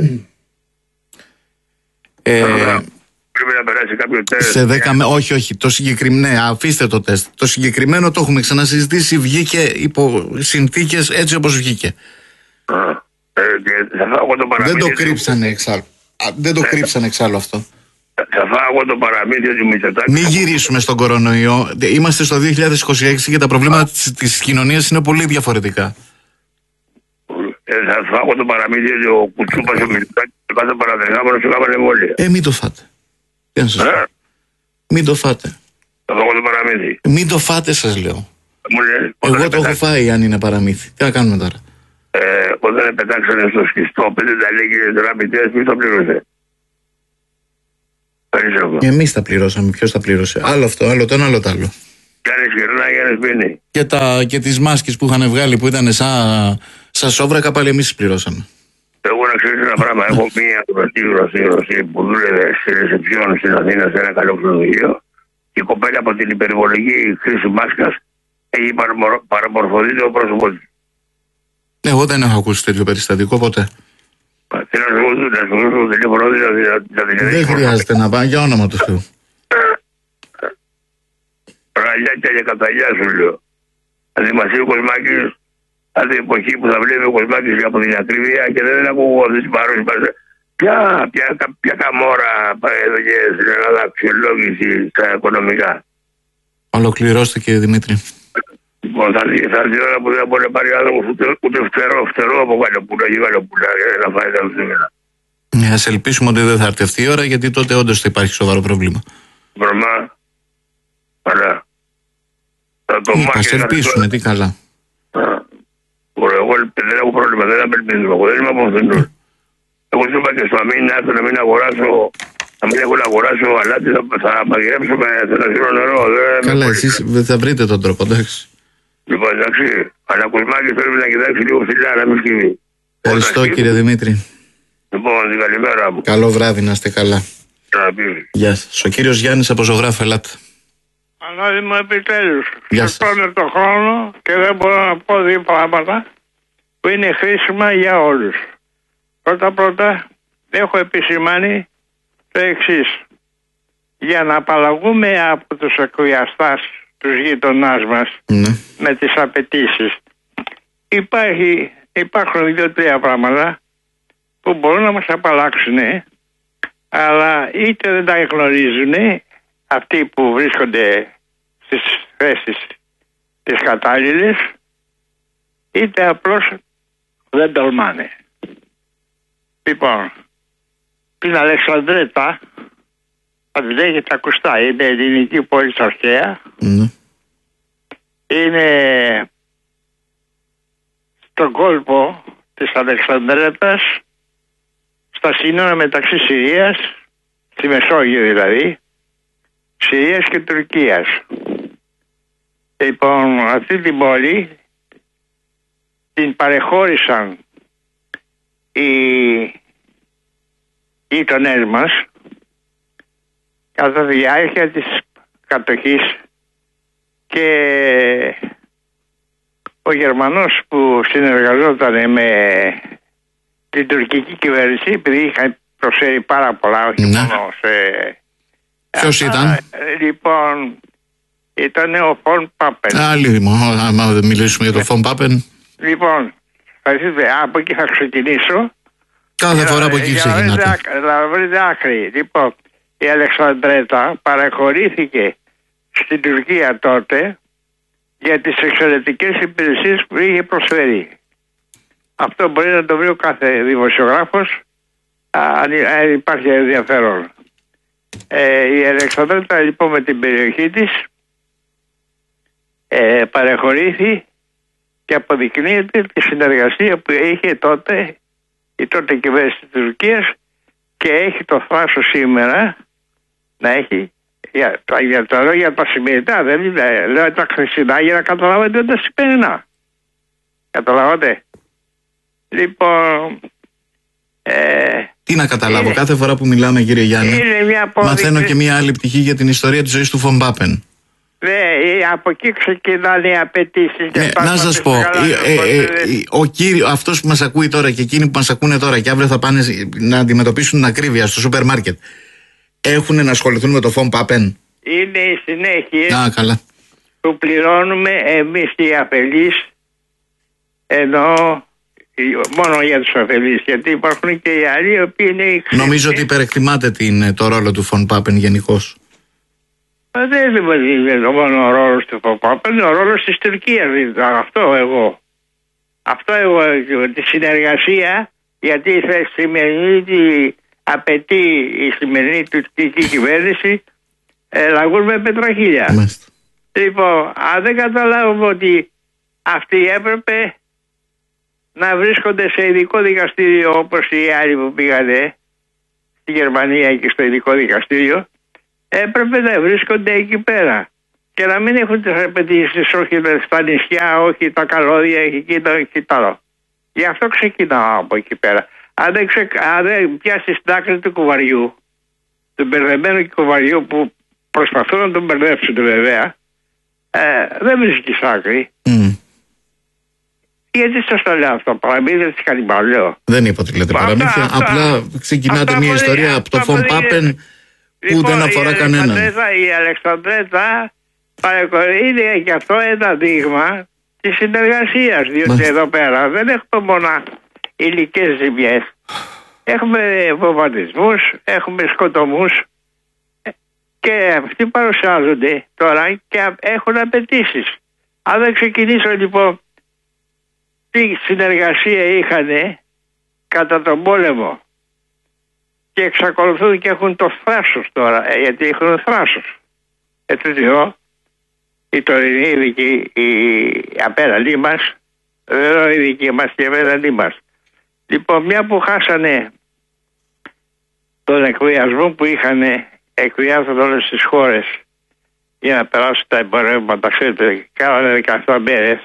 Ε, πρέπει να περάσει κάποιο τεστ. Σε δέκα με... Όχι, όχι. Το συγκεκριμένο. Ναι, αφήστε το τεστ. Το συγκεκριμένο το έχουμε ξανασυζητήσει. Βγήκε υπό συνθήκες έτσι όπως βγήκε. Α, ε, και θα φάω το δεν το κρύψανε εξάλλου. Α, δεν το ε, κρύψανε εξάλλου αυτό. Θα φάω το παραμύθι του Μητσοτάκη. Μην γυρίσουμε στον κορονοϊό. Είμαστε στο δύο χιλιάδες είκοσι έξι και τα προβλήματα της, της κοινωνίας είναι πολύ διαφορετικά. Ε, θα φάω το παραμύθι του ο Κουτσούπας ο Μητσοτάκης και κάθε παραδεχάμενος του κάμανε εμβόλια. Ε, μην το φάτε. Τι να σας πω. Ε? Μην το φάτε. Θα φάω το παραμύθι. Μην το φάτε, σας λέω. Μου λέει, Εγώ το έχω φάει αν είναι παραμύθι. Τι να κάνουμε τώρα. Ε, όταν πετάξανε στο σκιστό πέντε ταλέγγυρες δραπητές, ποιος το πλήρωσε? Εμείς τα πληρώσαμε. Ποιος τα πλήρωσε? Άλλο αυτό, άλλο το ένα, άλλο το άλλο. Γιάννης γυρνάει, Γιάννης πίνει. Και, τα, και τις μάσκες που είχαν βγάλει που ήταν σαν, σαν σόβρακα, πάλι εμείς τις πληρώσαμε. Εγώ να ξέρεις ένα πράγμα. Έχω μία γνωστή γνωστή γνωστή που δούλευε στη ρεσεψιόν στην Αθήνα σε ένα καλό ξενοδοχείο. Και η κοπέλα από την υπερβολική χρήση μάσκας έχει παραμορφωθεί το πρόσωπό της. Εγώ δεν έχω ακούσει τέτοιο περιστατικό ποτέ. Τι να σου δώσω, να σου δώσω το τηλέφωνο, δηλαδή. Δεν χρειάζεται να πάει, για όνομα του Θεού. Ραλιάκια και καταλιά σου λέω. Δηλαδή μας είπε ο Κοσμάκης, άλλη εποχή που θα βλέπει ο Κοσμάκης από την ακρίβεια και δεν ακούω αυτή την παρόμοια. Ποια, ποια, ποια καμόρα έδωκε στην Ελλάδα αξιολόγηση στα οικονομικά? Ολοκληρώστε, κύριε Δημήτρη. Λοιπόν, θα έρθει η ώρα που δεν μπορεί να πάρει άνθρωπος ούτε, ούτε φτερό, φτερό από καλοπούλα και καλοπούλα να φάει τα φτερά. Ας ελπίσουμε ότι δεν θα έρθει αυτή η ώρα, γιατί τότε όντως θα υπάρχει σοβαρό πρόβλημα. Βρωμά, αλλά θα το μάθει. Ας ελπίσουμε, τι καλά. Εγώ δεν έχω πρόβλημα, δεν απελπίζω, εγώ δεν είμαι από αυτούς. Εγώ σου είπα και στο αμήν να έρθω να μην αγοράσω, να μην έχω να αγοράσω αλάτι, θα μαγειρέψω με θελασσινό νερό. Καλά, εσείς θα βρείτε τον τρόπο, εντάξει. Λοιπόν, εντάξει, αλλά Κοσμάκης πρέπει να κοιτάξει λίγο ψηλά, να μην σκύβει. Ευχαριστώ, κύριε Δημήτρη. Λοιπόν, την καλημέρα μου. Καλό βράδυ, να είστε καλά. Γεια σας. Ο κύριος Γιάννης από Ζωγράφο, ελάτε. Ανώδημο, επιτέλους. Γεια σας. Παίρνω τον χρόνο και δεν μπορώ να πω δύο πράγματα που είναι χρήσιμα για όλους. Πρώτα πρώτα έχω επισημάνει το εξής. Για να απαλλαγούμε από τους εκβιαστάς τους γειτονάς μας, ναι, με τις απαιτήσεις, υπάρχει, υπάρχουν δύο-τρία πράγματα που μπορούν να μας απαλλάξουν, αλλά είτε δεν τα γνωρίζουν αυτοί που βρίσκονται στις θέσεις τις κατάλληλες, είτε απλώς δεν τολμάνε. Λοιπόν, την Αλεξανδρέτα θα την έχετε ακουστά, είναι ελληνική πόλη αρχαία, ναι, είναι στον κόλπο της Αλεξανδρέτας, στα σύνορα μεταξύ Συρίας, στη Μεσόγειο δηλαδή, Συρίας και Τουρκίας. Λοιπόν, αυτή την πόλη την παρεχώρησαν οι γείτονές μας κατά τη διάρκεια της κατοχής και ο Γερμανός που συνεργαζόταν με την τουρκική κυβέρνηση, επειδή είχαν προσφέρει πάρα πολλά, όχι ναι, μόνο σε... Ποιος ήταν? Λοιπόν, ήταν ο Φον Πάπεν. Άλλη, άμα δεν μιλήσουμε για τον Φον Πάπεν. Λοιπόν, θα δείτε, από εκεί θα ξεκινήσω. Κάθε φορά από εκεί ξεκινάτε. Να βρείτε άκρη. Λοιπόν, η Αλεξανδρέτα παραχωρήθηκε στην Τουρκία τότε για τις εξαιρετικές υπηρεσίες που είχε προσφέρει. Αυτό μπορεί να το βρει ο κάθε δημοσιογράφος, αν υπάρχει ενδιαφέρον. Ε, η Αλεξανδρέτα λοιπόν με την περιοχή της ε, παραχωρήθη και αποδεικνύεται τη συνεργασία που είχε τότε η τότε κυβέρνηση της Τουρκίας και έχει το θράσος σήμερα να έχει για, για τα λόγια τα σημερινά, δεν είναι, λέω τα χρυσινά για να καταλάβετε τα σημερινά. Καταλάβατε. Λοιπόν, ε, τι να καταλάβω, είναι, κάθε φορά που μιλάμε, κύριε Γιάννη, μαθαίνω και μία άλλη πτυχή για την ιστορία της ζωής του Φον Πάπεν. Ναι, από εκεί ξεκινάνε οι απαιτήσεις. Ναι, να σας πω, ε, ε, ε, ο κύριο, αυτός που μας ακούει τώρα και εκείνοι που μας ακούνε τώρα και αύριο θα πάνε να αντιμετωπίσουν την ακρίβεια στο σούπερ μάρκετ, έχουν να ασχοληθούν με το Φον Πάπεν? Είναι οι συνέχειες Α, καλά, που πληρώνουμε εμείς οι αφελείς, ενώ μόνο για τους αφελείς, γιατί υπάρχουν και οι άλλοι οι οποίοι είναι οι χρήστες. Νομίζω ότι υπερεκτιμάτε την, το ρόλο του Φον Πάπεν γενικώς. Δεν είναι μόνο ο ρόλος του Φον Πάπεν, είναι ο ρόλος της Τουρκίας. Αυτό εγώ. Αυτό εγώ, τη συνεργασία, γιατί η σημερινή απαιτεί η σημερινή τουρκική κυβέρνηση ε, λαγούν με πετραχίλια. Μάλιστα. Λοιπόν, αν δεν καταλάβουμε ότι αυτοί έπρεπε να βρίσκονται σε ειδικό δικαστήριο όπως οι άλλοι που πήγανε στη Γερμανία και στο ειδικό δικαστήριο, έπρεπε να βρίσκονται εκεί πέρα και να μην έχουν τις απαιτήσεις, όχι στα νησιά, όχι τα καλώδια, εκεί το εκεί το άλλο. Γι' αυτό ξεκινάω από εκεί πέρα. Αν δεν, ξε, αν δεν πιάσεις την άκρη του κουβαριού, του μπερδεμένου κουβαριού που προσπαθούν να τον μπερδέψουν βέβαια, ε, δεν βρίσκεις άκρη. Mm. Γιατί σας το λέω αυτό, παραμύθια δεν τις κάνει παλαιό. Δεν είπα ότι λέτε παραμύθια, αυτά, απλά αυτά, ξεκινάτε αυτά μια μπορεί, ιστορία από το Φον Πάπεν που λοιπόν, δεν αφορά η κανέναν. Η Αλεξανδρέτα είναι και αυτό ένα δείγμα της συνεργασίας, διότι Μα... εδώ πέρα δεν έχουμε μόνο υλικές ζημιές. Έχουμε βομβαρδισμούς, έχουμε σκοτωμούς και αυτοί παρουσιάζονται τώρα και έχουν απαιτήσεις. Αν δεν ξεκινήσω λοιπόν τι συνεργασία είχαν κατά τον πόλεμο και εξακολουθούν και έχουν το θράσος τώρα, γιατί έχουν θράσος. Έτσι λέω, η τωρινή ειδική, η απέναντί μας, δεν η δική μας και απέναντί μας. Λοιπόν, μια που χάσανε τον εκβιασμό που είχαν, εκβιάζονταν όλες τις χώρες για να περάσουν τα εμπορεύματα, ξέρετε, κάνανε δεκαεπτά μέρες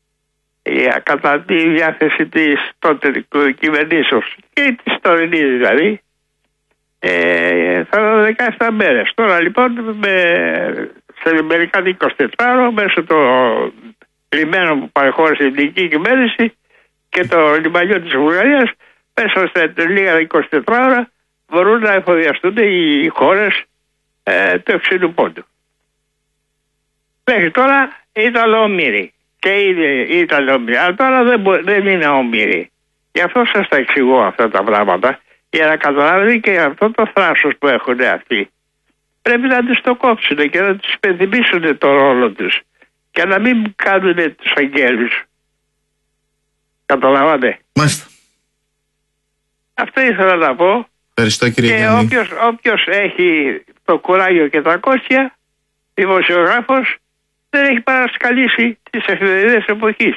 κατά τη διάθεση της τότε κυβερνήσεως και της τωρινής δηλαδή, ε, θα ήταν δεκαεπτά μέρες. Τώρα λοιπόν με, σε μερικά εικοσιτετράωρο μέσω το λιμένο που παρεχώρησε η ελληνική κυβέρνηση και το λιμανιό της Βουλγαρίας, μέσα σε λίγα εικοσιτετράωρα μπορούν να εφοδιαστούν οι χώρες ε, του Ευξήνου Πόντου. Μέχρι τώρα ήταν όμοιροι και ήταν όμοιροι, αλλά τώρα δεν, μπο, δεν είναι όμοιροι. Γι' αυτό σας τα εξηγώ αυτά τα πράγματα, για να καταλάβετε και αυτό το θράσος που έχουν αυτοί. Πρέπει να τους το κόψουν και να τους υπενθυμίσουν το ρόλο τους και να μην κάνουν τους αγγέλους. Καταλάβατε. Μάλιστα. Αυτό ήθελα να πω. Ευχαριστώ κύριε και Γιάννη. όποιος, όποιος έχει το κουράγιο και τα κότσια, δημοσιογράφος, δεν έχει παρασκαλίσει τις εφημερίδες εποχής.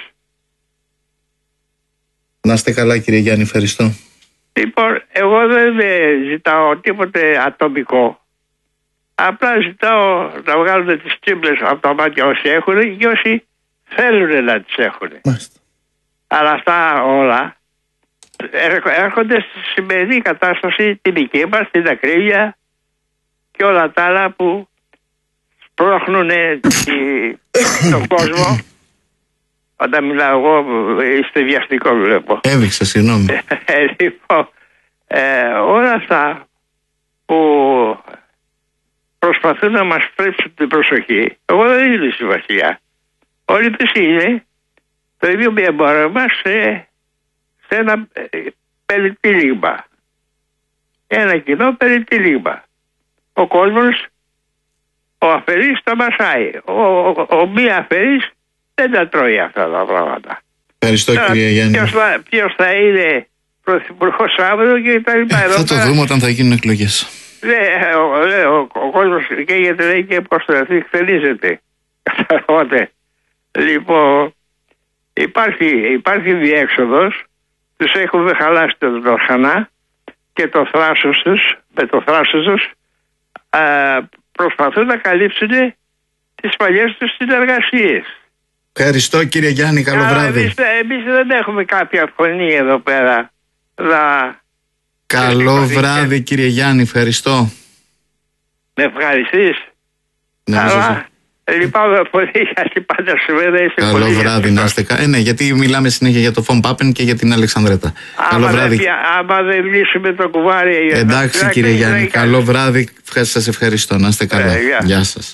Να είστε καλά κύριε Γιάννη, ευχαριστώ. Λοιπόν, εγώ δεν ζητάω τίποτε ατομικό. Απλά ζητάω να βγάλουν τις τσίμπλες από τα μάτια όσοι έχουν και όσοι θέλουν να τις έχουν. Μάλιστα. Αλλά αυτά όλα έρχονται στη σημερινή κατάσταση, την δική μας, την ακρίβεια και όλα τα άλλα που σπρώχνουν τον κόσμο. Όταν μιλάω εγώ, είστε βιαστικό βλέπω. Έβηξα, συγγνώμη. Λοιπόν, ε, όλα αυτά που προσπαθούν να μας στρέψουν την προσοχή, εγώ δεν είμαι στη βασιλιά. Όλοι τους είναι το ίδιο με εμπόρευμα σε, σε ένα περιτύλιγμα. Ένα κοινό περιτύλιγμα. Ο κόσμος, ο αφαιρής τα μασάει. Ο, ο, ο μη αφαιρής δεν τα τρώει αυτά τα πράγματα. Ευχαριστώ τώρα, κύριε Γιάννη. Ποιος θα, ποιος θα είναι πρωθυπουργός αύριο και τα λοιπά. Ε, θα το δούμε όταν θα γίνουν εκλογές. Ναι, ο, ο, ο, ο κόσμος καίγεται, λέει, και πως το χθενίζεται. Καταλάβατε. Λοιπόν, υπάρχει, υπάρχει διέξοδος, τους έχουμε χαλάσει το τροχανά και το θράσος τους, με το θράσος τους α, προσπαθούν να καλύψουν τις παλιές τους συνεργασίες. Ευχαριστώ κύριε Γιάννη, καλό Άρα, βράδυ. Εμείς, εμείς δεν έχουμε κάποια φωνή εδώ πέρα. Να... Καλό βράδυ κύριε Γιάννη, ευχαριστώ. Με ευχαριστείς. Ναι, αλλά λυπάμαι πολύ γιατί πάντα σου δεν είσαι καλό πολύ. Βράδυ, να είστε καλά. Ε, ναι, γιατί μιλάμε συνέχεια για το Φον Πάπεν και για την Αλεξανδρέτα. Καλό βράδυ. Δεν, άμα δεν λύσουμε το κουβάρι. Εντάξει κύριε Γιάννη, καλό βράδυ. Σας ευχαριστώ, να είστε καλά. Ε, Γεια σας.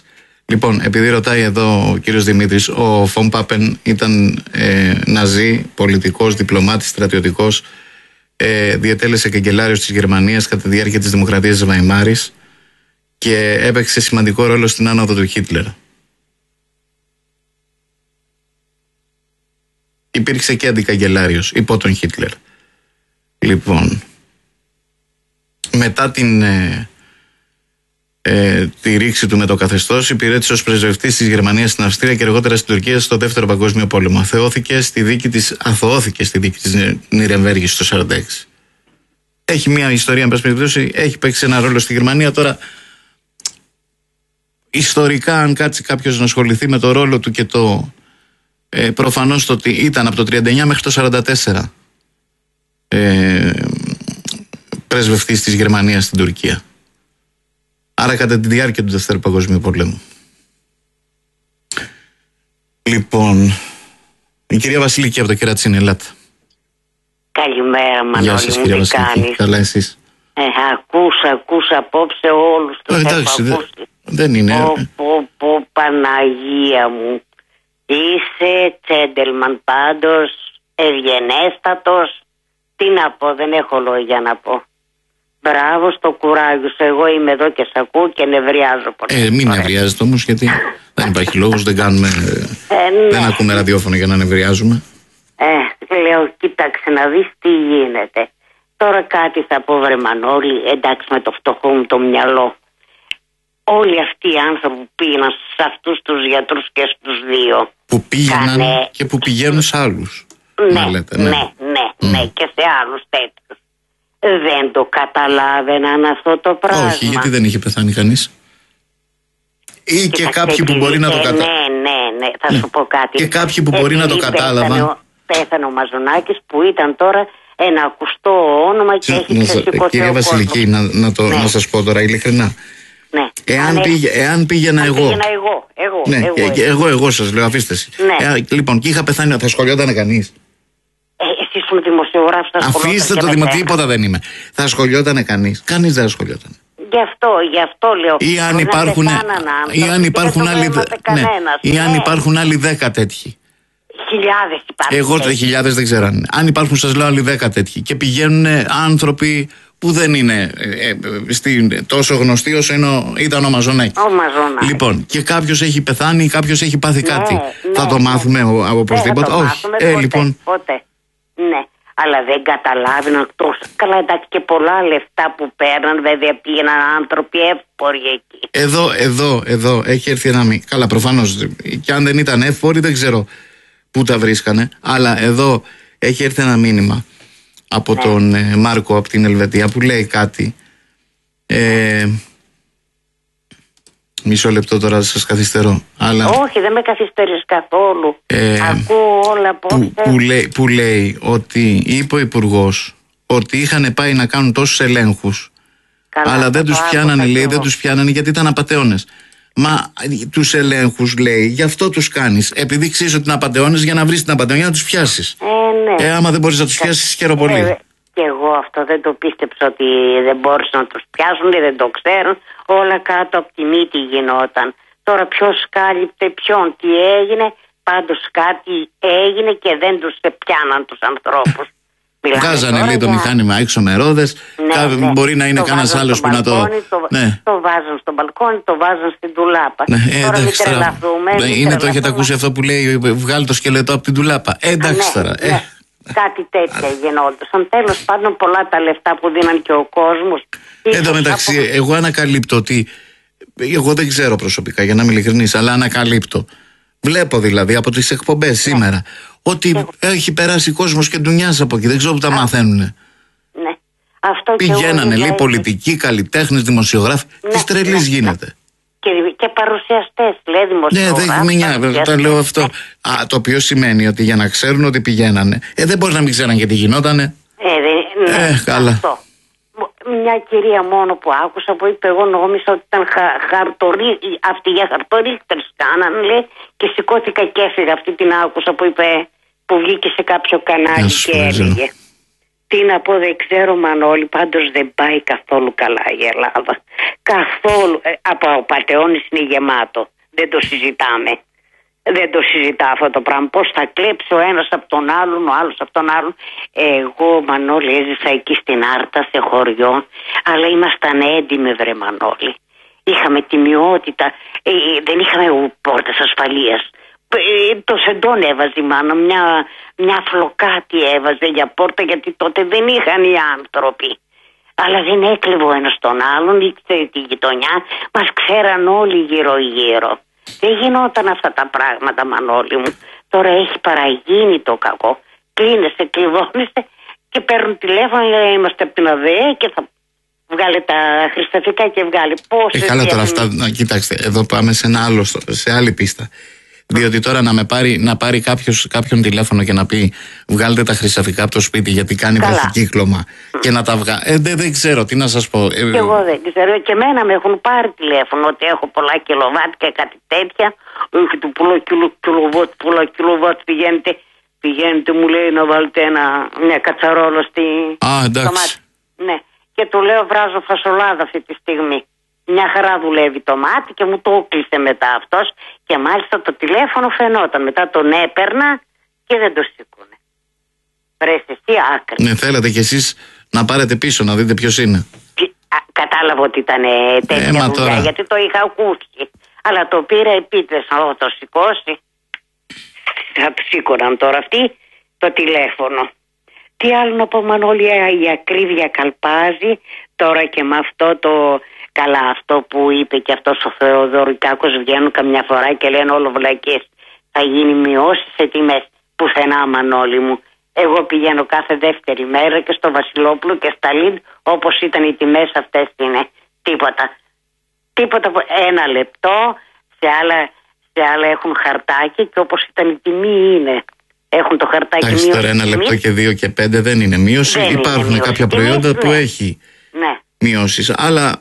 Λοιπόν, επειδή ρωτάει εδώ ο κύριος Δημήτρης, ο Φον Πάπεν ήταν ε, ναζί, πολιτικός, διπλωμάτης, στρατιωτικός, ε, διετέλεσε καγκελάριος της Γερμανίας κατά τη διάρκεια της Δημοκρατίας της Βαϊμάρης και έπαιξε σημαντικό ρόλο στην άνοδο του Χίτλερ. Υπήρξε και αντικαγκελάριος υπό τον Χίτλερ. Λοιπόν, μετά την ε, ε, τη ρήξη του με το καθεστώς, υπηρέτησε ως πρεσβευτής της Γερμανίας στην Αυστρία και αργότερα στην Τουρκία στο Δεύτερο Παγκόσμιο Πόλεμο. Αθωώθηκε στη δίκη της, αθωώθηκε στη δίκη της Νιρεμβέργης το χίλια εννιακόσια σαράντα έξι. Έχει μια ιστορία, εν πάση περιπτώσει, έχει παίξει ένα ρόλο στη Γερμανία. Τώρα, ιστορικά, αν κάτσει κάποιος να ασχοληθεί με το ρόλο του και το ε, προφανώς το ότι ήταν από το τριάντα εννιά μέχρι το σαράντα τέσσερα ε, πρεσβευτής της Γερμανίας στην Τουρκία. Άρα κατά τη διάρκεια του Δεύτερου Παγκοσμίου Πολέμου. Λοιπόν, η κυρία Βασιλική από το Κερατσίνι, ελάτε. Καλημέρα Μανώλη. Γεια σας, κυρία Βασιλική. Καλά εσείς? Ε, ακούς, ακούς απόψε όλους τους. Ε, εντάξει, δε, δεν είναι. Πω, πω, πω, Παναγία μου. Είσαι τσέντελμαν πάντως, ευγενέστατος. Τι να πω, δεν έχω λόγια να πω. Μπράβο στο κουράγιο σου. Εγώ είμαι εδώ και σ' ακούω και νευριάζω πολύ. Ε, μην νευριάζετε όμως, γιατί δεν υπάρχει λόγος, δεν κάνουμε. Ε, ναι. Δεν ακούμε ραδιόφωνο για να νευριάζουμε. Ε, λέω, κοίταξε να δεις τι γίνεται. Τώρα κάτι θα πω, βρε Μανώλη, εντάξει, με το φτωχό μου το μυαλό. Όλοι αυτοί οι άνθρωποι που πήγαιναν σε αυτούς τους γιατρούς και στους δύο. Που πήγαιναν κάνε... και που πηγαίνουν σε άλλους. Ναι, λέτε, ναι, ναι, ναι, mm. ναι, και σε άλλους τέτοιους. Δεν το καταλάβαιναν αυτό το πράγμα. Όχι, γιατί δεν είχε πεθάνει κανείς. Ή και, και κάποιοι που μπορεί να το καταλάβουν. Ναι, ναι, ναι, θα ναι. σου πω κάτι. Και κάποιοι που μπορεί να το κατάλαβαν. Πέθανε ο Μαζονάκης που ήταν τώρα ένα ακουστό όνομα και έχει ξεσηκωθεί. Κυρία Βασιλική, να, να, το, ναι. να σας πω τώρα ειλικρινά. Ναι. Εάν, ναι. πήγε, εάν πήγαινα αν εγώ. Πήγαινα εγώ, εγώ, ναι, εγώ, εγώ, εγώ, εγώ σας λέω, αφήστε εσύ. Ναι. Ε, λοιπόν, και είχα πεθάνει, θα σχολιότανε κανείς? Ε, εσείς που δημοσιογράφος θα σχολιότανε. Αφήστε το δημο, τίποτα δεν είμαι. Θα σχολιότανε κανείς? Κανείς δεν σχολιότανε. Γι' αυτό, γι' αυτό λέω. Ή αν υπάρχουν, ή αν υπάρχουν άλλοι, ναι, ή αν υπάρχουν άλλοι δέκα τέτοιοι. Χιλιάδες υπάρχουν. Εγώ το χιλιάδες δεν ξέρω αν είναι. Αν υπάρχουν, σας λέω, άλλοι δέκα τέτοιοι. Και πηγαίνουν άνθρωποι που δεν είναι ε, ε, στην, τόσο γνωστοί όσο είναι, ήταν ο Μαζονάκης. Ο Μαζονάκης. Λοιπόν, και κάποιος έχει πεθάνει ή κάποιος έχει πάθει ναι, κάτι. Ναι, θα το ναι. μάθουμε οπωσδήποτε? Όχι. Όχι. Ε, ποτέ, λοιπόν. ποτέ. Ναι. Αλλά δεν καταλάβαιναν τόσο. Καλά, εντάξει, και πολλά λεφτά που παίρναν, βέβαια πήγαιναν άνθρωποι εύποροι εκεί. Εδώ, εδώ, εδώ έχει έρθει ένα μήνυμα. Καλά, προφανώς. Και αν δεν ήταν εύποροι, δεν ξέρω πού τα βρίσκανε. Αλλά εδώ έχει έρθει ένα μήνυμα από ναι. τον ε, Μάρκο από την Ελβετία που λέει κάτι. Ε, μισό λεπτό τώρα σας καθυστερώ. Αλλά, όχι, δεν με καθυστερείς καθόλου. Ε, Ακούω όλα πώς. Που, που, λέει, που λέει ότι είπε ο Υπουργός ότι είχαν πάει να κάνουν τόσους ελέγχους. Καλά, αλλά δεν τους πιάνανε, λέει, δεν τους πιάνανε γιατί ήταν απατεώνες. Μα τους ελέγχους, λέει, γι' αυτό τους κάνεις. Επειδή ξέρεις ότι είναι απατεώνες, για να βρεις την απατεώνη, για να τους πιάσεις. Ε, ναι. Ε, άμα δεν μπορείς να τους πιάσεις, χαίρο πολύ. Ε, και εγώ αυτό δεν το πίστεψα ότι δεν μπόρεσαν να τους πιάσουν, δεν το ξέρουν. Όλα κάτω από τη μύτη γινόταν. Τώρα ποιος κάλυπτε ποιον, τι έγινε. Πάντως κάτι έγινε και δεν τους πιάναν τους ανθρώπους. Βγάζανε, λέει, το για... μηχάνημα έξω με ρόδες. Ναι, ναι. Μπορεί να είναι κανένας άλλος που να το. Το, ναι. το βάζουν στο μπαλκόνι, το βάζουν στην τουλάπα. Ναι, ε, τώρα εντάξει, μην τρελαθούμε. Ναι, είναι το έχετε ακούσει αυτό που λέει, βγάλει το σκελετό από την τουλάπα. Ε, εντάξει ναι, τώρα. Ναι. Ε. Κάτι τέτοια γινόντουσαν. Τέλος πάντων, πολλά τα λεφτά που δίναν και ο κόσμος. Εν τω μεταξύ, από... εγώ ανακαλύπτω ότι. Εγώ δεν ξέρω προσωπικά, για να είμαι ειλικρινής, αλλά ανακαλύπτω. Βλέπω δηλαδή από τις εκπομπές ναι. σήμερα ότι ναι. έχει περάσει κόσμος και ντουνιάς από εκεί. Δεν ξέρω που τα μαθαίνουνε. Ναι. Αυτό πηγαίνανε, λέει, πολιτικοί, καλλιτέχνες, δημοσιογράφοι. Ναι. Της τρελής ναι. γίνεται. Και, και παρουσιαστές, λέει, δημοσιογράφοι. Ναι, δεν μιλιά, το λέω αυτό. Α, το οποίο σημαίνει ότι για να ξέρουν ότι πηγαίνανε, ε, δεν μπορεί να μην ξέραν γιατί γινότανε. Ε, δε, ναι, ε καλά. Αυτό. Μια κυρία μόνο που άκουσα που είπε, εγώ νόμιζα ότι ήταν χα, χαρτορί, αυτοί για χαρτορίχτερς κάναν, λέει, και σηκώθηκα και έφυγα. Αυτή την άκουσα που είπε, που βγήκε σε κάποιο κανάλι και έλεγε. Τι να πω, δεν ξέρω, Μανώλη, πάντως δεν πάει καθόλου καλά η Ελλάδα. Καθόλου. Ε, από πατεώνες είναι γεμάτο. δεν το συζητάμε. Δεν το συζητά αυτό το πράγμα. Πώς θα κλέψει ο ένας από τον άλλον, ο άλλος από τον άλλον. Εγώ, Μανώλη, έζησα εκεί στην Άρτα, σε χωριό, αλλά ήμασταν έντιμοι, βρε Μανώλη. Είχαμε τιμιότητα, ε, δεν είχαμε πόρτες ασφαλείας. Ε, το σεντόν έβαζε η μάνα, μια, μια φλοκάτη έβαζε για πόρτα, γιατί τότε δεν είχαν οι άνθρωποι. Αλλά δεν έκλεβε ο ένας τον άλλον, ήξερε τη γειτονιά, μας ξέραν όλοι γύρω-γύρω. Δεν γινόταν αυτά τα πράγματα, Μανώλη μου. Τώρα έχει παραγίνει το κακό. Κλείνεσαι, κλειδώνεσαι και παίρνουν τηλέφωνο, λέει, είμαστε από την ΑΔΕ και θα βγάλε τα χρησταφικά και βγάλε. Πόσες. Ε, καλά τώρα αυτά, να, κοιτάξτε, εδώ πάμε σε, ένα άλλο, σε άλλη πίστα. Διότι τώρα να με πάρει, να πάρει κάποιος, κάποιον τηλέφωνο και να πει βγάλτε τα χρυσαφικά από το σπίτι γιατί κάνει βραχικύκλωμα και να τα βγάλει. Ε, δεν, δεν ξέρω, τι να σας πω. Ε, και εγώ δεν ξέρω. Και εμένα με έχουν πάρει τηλέφωνο ότι έχω πολλά κιλοβάτ και κάτι τέτοια. Όχι του πολλά κιλοβάτ, πολλά κιλοβάτ πηγαίνετε, πηγαίνετε, μου λέει να βάλετε ένα, μια κατσαρόλα στη. Α, εντάξει. Ναι. Και του λέω βράζω φασολάδα αυτή τη στιγμή. Μια χαρά δουλεύει το μάτι και μου το έκλεισε μετά αυτός και μάλιστα το τηλέφωνο φαινόταν. Μετά τον έπαιρνα και δεν το σήκωνε. Βρες εσύ άκρη. Ναι, θέλατε κι εσείς να πάρετε πίσω να δείτε ποιος είναι. Και, α, κατάλαβα ότι ήταν τέτοια ε, δουλειά τώρα. γιατί το είχα ακούσει. Αλλά το πήρα επίτηδες να το σηκώσει. Θα το σήκωναν τώρα αυτοί το τηλέφωνο. Τι άλλο να πω, Μανώλη, η ακρίβεια καλπάζει τώρα και με αυτό το. Καλά, αυτό που είπε και αυτός ο Θεοδωρικάκος, βγαίνουν καμιά φορά και λένε όλο βλακές. Θα γίνει μειώσεις σε τιμές. Πουθενά, Μανώλη μου. Εγώ πηγαίνω κάθε δεύτερη μέρα και στο Βασιλόπουλο και στα Λιντ, όπως ήταν οι τιμές αυτές είναι. Τίποτα. Τίποτα. Ένα λεπτό, σε άλλα, σε άλλα έχουν χαρτάκι και όπως ήταν η τιμή είναι. Έχουν το χαρτάκι μείωση. Εντάξει, τώρα ένα λεπτό και δύο και πέντε δεν είναι μείωση. Δεν Υπάρχουν είναι μείωση. κάποια προϊόντα ναι. που έχει ναι. μειώσεις. Αλλά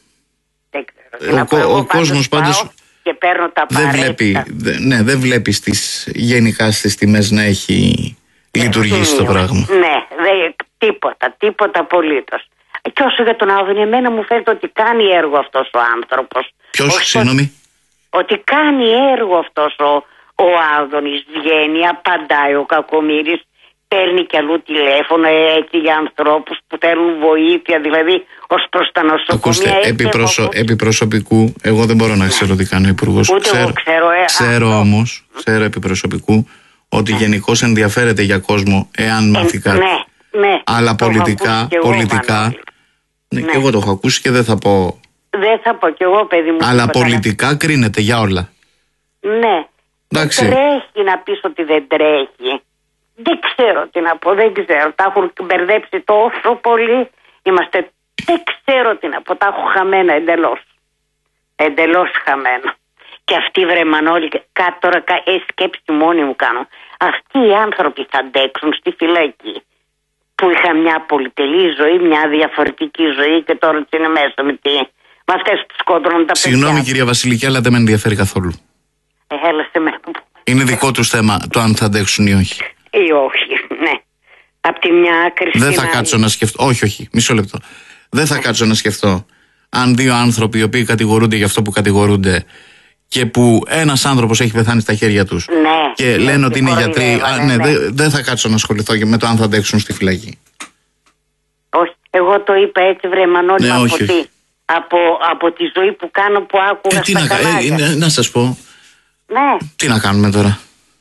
ο, ο, ο κόσμος πάντως και παίρνω τα δεν βλέπει, δε, ναι, δεν βλέπει στις, γενικά στις τιμές να έχει λειτουργήσει το πράγμα. Ναι, δε, τίποτα, τίποτα απολύτως. Και όσο για τον Άδωνη, εμένα μου φαίνεται ότι κάνει έργο αυτός ο άνθρωπος. Ποιος, συγγνώμη? Ότι κάνει έργο αυτός ο, ο Άδωνης, βγαίνει, απαντάει ο Κακομοίρης, παίρνει κι αλλού τηλέφωνο έτσι για ανθρώπους που θέλουν βοήθεια, δηλαδή ως προς τα νοσοκομεία. Ακούστε, επί, προσω, επί προσωπικού, εγώ δεν μπορώ να ναι. ξέρω τι κάνει ο Υπουργός. Ούτε ξέρω, εγώ ξέρω. Ε, ξέρω όμως, ξέρω επί προσωπικού, ότι ναι. γενικώς ενδιαφέρεται για κόσμο εάν μάθει κάτι. Ναι, ναι. Αλλά το πολιτικά, πολιτικά, ναι, ναι. και εγώ το έχω ακούσει και δεν θα πω. Δεν θα πω κι εγώ, παιδί μου. Αλλά πολιτικά αλλά... κρίνεται για όλα. Ναι. Εντάξει. Δεν τρέχει να πεις ότι δεν τρέχει. Δεν ξέρω τι να πω, δεν ξέρω. Τα έχουν μπερδέψει τόσο πολύ. Είμαστε, δεν ξέρω τι να πω. Τα έχω χαμένα εντελώς. Εντελώς χαμένα. Και αυτοί, βρε Μανώλη, κάτω τώρα ε, σκέψη μόνη μου κάνω. Αυτοί οι άνθρωποι θα αντέξουν στη φυλακή. Που είχαν μια πολυτελή ζωή, μια διαφορετική ζωή και τώρα τι είναι μέσα με, τη, με αυτές που σκότωναν τα παιδιά. Συγγνώμη κυρία Βασιλική, αλλά δεν με ενδιαφέρει καθόλου. Ε, έλα σε μένα. Είναι δικό τους θέμα το αν θα αντέξουν ή όχι. Ή όχι, ναι. Απ' τη μια άκρη δεν θα κάτσω να σκεφτώ. Όχι, όχι, μισό λεπτό. Δεν θα κάτσω να σκεφτώ αν δύο άνθρωποι οι οποίοι κατηγορούνται για αυτό που κατηγορούνται και που ένας άνθρωπος έχει πεθάνει στα χέρια τους ναι, και ναι, λένε ότι είναι γιατροί. Α, ναι, ναι. δεν δε θα κάτσω να ασχοληθώ και με το αν θα αντέξουν στη φυλακή. Όχι, εγώ το είπα έτσι, βρε Μανώλη, ναι, από, όχι, τη, όχι. από, από τη ζωή που κάνω που άκουγα ε, τι στα να, κανάλια. ε, να σας πω. Ναι. Τι να κάνουμε τώρα.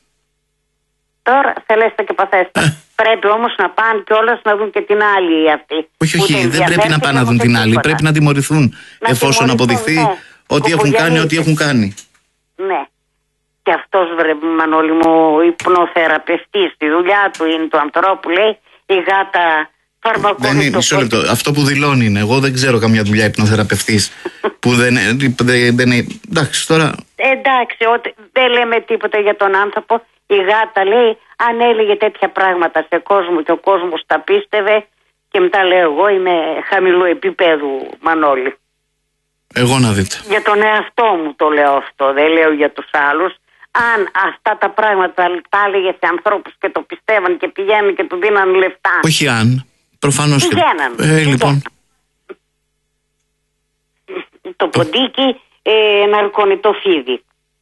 Τώρα θέλετε και παθέστε. Ε. Πρέπει όμως να πάνε κιόλας να δουν και την άλλη αυτή. Όχι, όχι, δεν πρέπει να πάνε να δουν την άλλη. Τίποτα. Πρέπει να τιμωρηθούν να εφόσον αποδειχθεί ναι. ότι έχουν κάνει ό,τι έχουν κάνει. Ναι. Και αυτός, βρε Μανώλη μου, ο υπνοθεραπευτής, τη δουλειά του είναι του ανθρώπου, λέει η γάτα φαρμακοποιητικό. Δεν είναι, μισό λεπτό. Αυτό που δηλώνει είναι. Εγώ δεν ξέρω καμιά δουλειά υπνοθεραπευτής που δεν, δεν, δεν είναι. Εντάξει, τώρα. Εντάξει, ότι δεν λέμε τίποτα για τον άνθρωπο. Η γάτα λέει, αν έλεγε τέτοια πράγματα σε κόσμο και ο κόσμος τα πίστευε, και μετά λέω εγώ είμαι χαμηλού επίπεδου, Μανώλη. Εγώ να δείτε. Για τον εαυτό μου το λέω αυτό, δεν λέω για τους άλλους. Αν αυτά τα πράγματα τα έλεγε σε ανθρώπους και το πιστεύαν και πηγαίνουν και του δίναν λεφτά. Όχι αν, προφανώς. Πηγαίναν. Ε, πηγαίναν. Λοιπόν. Το ποντίκι ε, ναρκώνει το φίδι.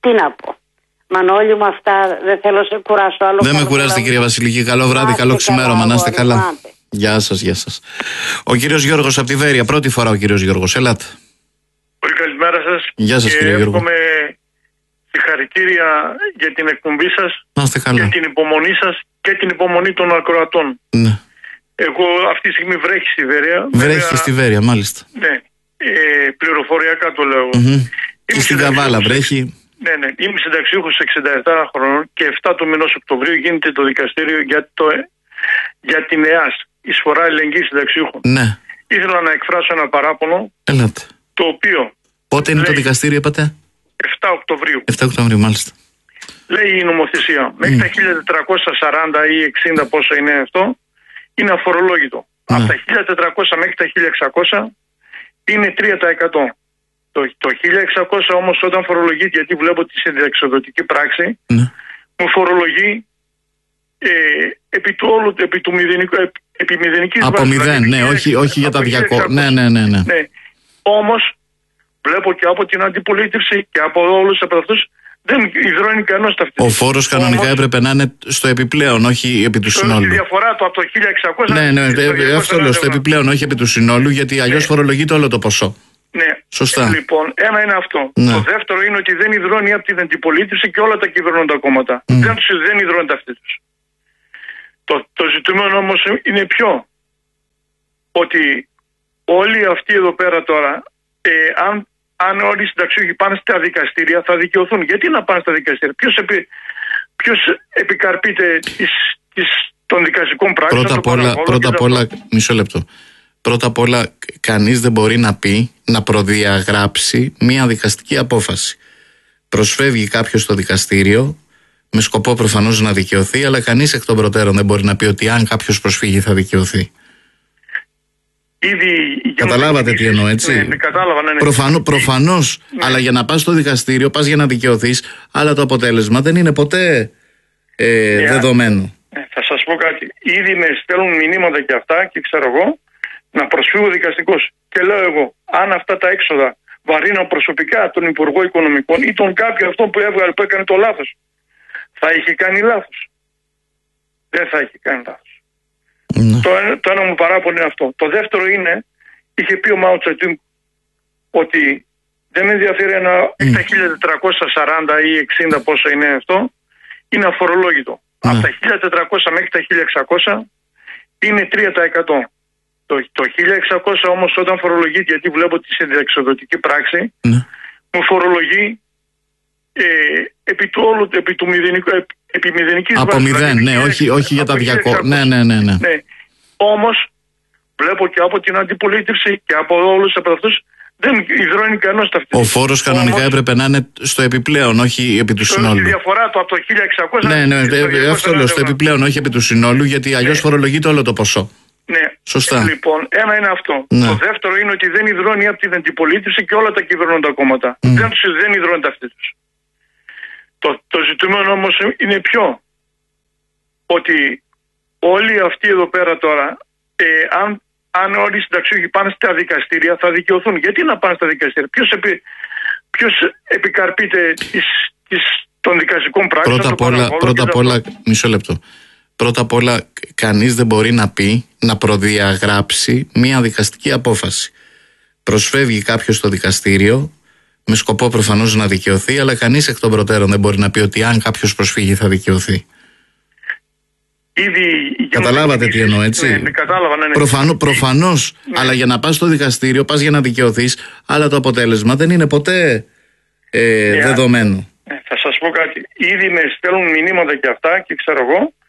Τι να πω. Μανώλη μου, αυτά δεν θέλω να σε κουράσω άλλο. Δεν με κουράζετε, κυρία Βασιλική. Καλό βράδυ, καλό ξημέρωμα. Να είστε καλά. Μάτε. Γεια σας, γεια σας. Ο κύριος Γιώργος από τη Βέρεια. Πρώτη φορά ο κύριος Γιώργος. Ελάτε. Πολύ καλημέρα σας. Γεια σας, κύριε Γιώργο. Εύχομαι συγχαρητήρια για την εκπομπή σας. Να είστε καλά. Και την υπομονή σας και την υπομονή των ακροατών. Ναι. Εγώ αυτή τη στιγμή βρέχει στη Βέρεια. Βρέχει Βέβαια... στη Βέρεια, μάλιστα. Ναι. Ε, πληροφοριακά το λέω. Mm-hmm. Και στην Καβάλα βρέχει. Ναι, ναι. Είμαι συνταξιούχος εξήντα επτά χρονών και επτά του μηνός Οκτωβρίου γίνεται το δικαστήριο για, το, για την ΕΑΣ, εισφορά ελεγγύης συνταξιούχων. Ναι. Ήθελα να εκφράσω ένα παράπονο. Έλατε. Το οποίο. Πότε είναι το δικαστήριο, είπατε? επτά Οκτωβρίου. επτά Οκτωβρίου, μάλιστα. Λέει η νομοθεσία, μέχρι mm. τα χίλια τετρακόσια σαράντα ή εξήντα, πόσο είναι αυτό, είναι αφορολόγητο. Mm. Από τα χίλια τετρακόσια μέχρι τα χίλια εξακόσια είναι τρία τοις εκατό. Το, το χίλια εξακόσια όμως όταν φορολογείται, γιατί βλέπω τη συνταξιοδοτική πράξη, mm. μου φορολογεί ε, επί του όλου, επί του μηδενικού, επί, επί μηδενικής από βάσης. μηδέν, ναι, όχι, όχι για τα διακόσια. Ναι, ναι, ναι, ναι. ναι. Όμως βλέπω και από την αντιπολίτευση και από όλους από αυτούς δεν υδρώνει κανένας ταυτότητα. Ο φόρος κανονικά Όμως, έπρεπε να είναι στο επιπλέον, όχι επί του συνόλου. Η διαφορά του από το χίλια εξακόσια. Ναι, ναι, αυτό λέω, στο επιπλέον, όχι επί του συνόλου, γιατί αλλιώς ναι. φορολογείται όλο το ποσό. Ναι. Σωστά. Λοιπόν, ένα είναι αυτό. Ναι. Το δεύτερο είναι ότι δεν υδρώνει από την αντιπολίτευση και όλα τα κυβερνώντα κόμματα. Mm. Δεν, δεν υδρώνει ταυτότητα. Το, το ζητούμενο όμως είναι ποιο. Ότι όλοι αυτοί εδώ πέρα τώρα, ε, αν αν όλοι οι συνταξιούχοι πάνε στα δικαστήρια θα δικαιωθούν. Γιατί να πάνε στα δικαστήρια? Ποιος, επι, ποιος επικαρπείται της, της, των δικαστικών πράξεων? Πρώτα απ' όλα, πρώτα απ' όλα μισό λεπτό. Πρώτα απ' όλα κανείς δεν μπορεί να πει, να προδιαγράψει μία δικαστική απόφαση. Προσφεύγει κάποιος στο δικαστήριο με σκοπό προφανώς να δικαιωθεί, αλλά κανείς εκ των προτέρων δεν μπορεί να πει ότι αν κάποιος προσφύγει θα δικαιωθεί. Ήδη Καταλάβατε τι εννοώ, έτσι. Ναι, ναι, κατάλαβα, ναι, ναι. Προφανώ, προφανώς, ναι. Αλλά για να πας στο δικαστήριο, πας για να δικαιωθείς, αλλά το αποτέλεσμα δεν είναι ποτέ ε, ναι, δεδομένο. Ναι, θα σας πω κάτι. Ήδη με στέλνουν μηνύματα και αυτά και ξέρω εγώ να προσφύγω δικαστικός. Και λέω εγώ, αν αυτά τα έξοδα βαρύναν προσωπικά τον Υπουργό Οικονομικών ή τον κάποιο αυτό που έβγαλε που έκανε το λάθος, θα είχε κάνει λάθος? Δεν θα είχε κάνει λάθος. Mm. Το, το ένα μου παράπονο είναι αυτό. Το δεύτερο είναι, είχε πει ο Μάο Τσετούγκ ότι δεν με ενδιαφέρει ένα mm. τα χίλια τετρακόσια σαράντα ή εξήντα, πόσο είναι αυτό, είναι αφορολόγητο. Mm. Από τα χίλια τετρακόσια μέχρι τα χίλια εξακόσια είναι τρία τοις εκατό. Το, το χίλια εξακόσια όμως όταν φορολογείται, γιατί βλέπω τη συνταξιοδοτική πράξη, mm. μου φορολογεί ε, επί του όλου, επί του μηδενικού, επί, επί μηδενικής από βάσης. μηδέν, δηλαδή, ναι, όχι, όχι για τα διακόσια. Ναι, ναι, ναι, ναι. ναι. Όμως βλέπω και από την αντιπολίτευση και από όλους από αυτούς δεν υδρώνει κανένας ταυτότητα. Ο φόρος κανονικά Όμως, έπρεπε να είναι στο επιπλέον, όχι επί του συνόλου. Η διαφορά του από το χίλια εξακόσια. Ναι, ναι, αυτό λέω, στο επιπλέον, όχι επί του συνόλου, γιατί αλλιώς ναι. φορολογείται όλο το ποσό. Ναι. Σωστά. Λοιπόν, ένα είναι αυτό. Ναι. Το δεύτερο είναι ότι δεν υδρώνει από την αντιπολίτευση και όλα τα κυβερνώντα κόμματα. Mm. Δεν, δεν υδρώνει ταυτότητα. Το, το ζητούμενο όμως είναι ποιο? Ότι όλοι αυτοί εδώ πέρα τώρα, ε, αν, αν όλοι οι συνταξιούχοι πάνε στα δικαστήρια θα δικαιωθούν. Γιατί να πάνε στα δικαστήρια? Ποιος, επι, ποιος επικαρπείται της, της, των δικαστικών πράξεων? Πρώτα απ' όλα, πρώτα απ' όλα μισό λεπτό. Πρώτα απ' όλα κανείς δεν μπορεί να πει, να προδιαγράψει μία δικαστική απόφαση. Προσφεύγει κάποιος στο δικαστήριο με σκοπό προφανώς να δικαιωθεί, αλλά κανείς εκ των προτέρων δεν μπορεί να πει ότι αν κάποιος προσφύγει θα δικαιωθεί. Ήδη Καταλάβατε τι εννοώ, έτσι. Ναι, ναι, κατάλαβα, ναι, ναι. Προφανώ, προφανώς, ναι. Αλλά για να πας στο δικαστήριο, πας για να δικαιωθείς, αλλά το αποτέλεσμα δεν είναι ποτέ ε, ναι, δεδομένο. Ναι, θα σας πω κάτι. Ήδη με στέλνουν μηνύματα και αυτά και ξέρω εγώ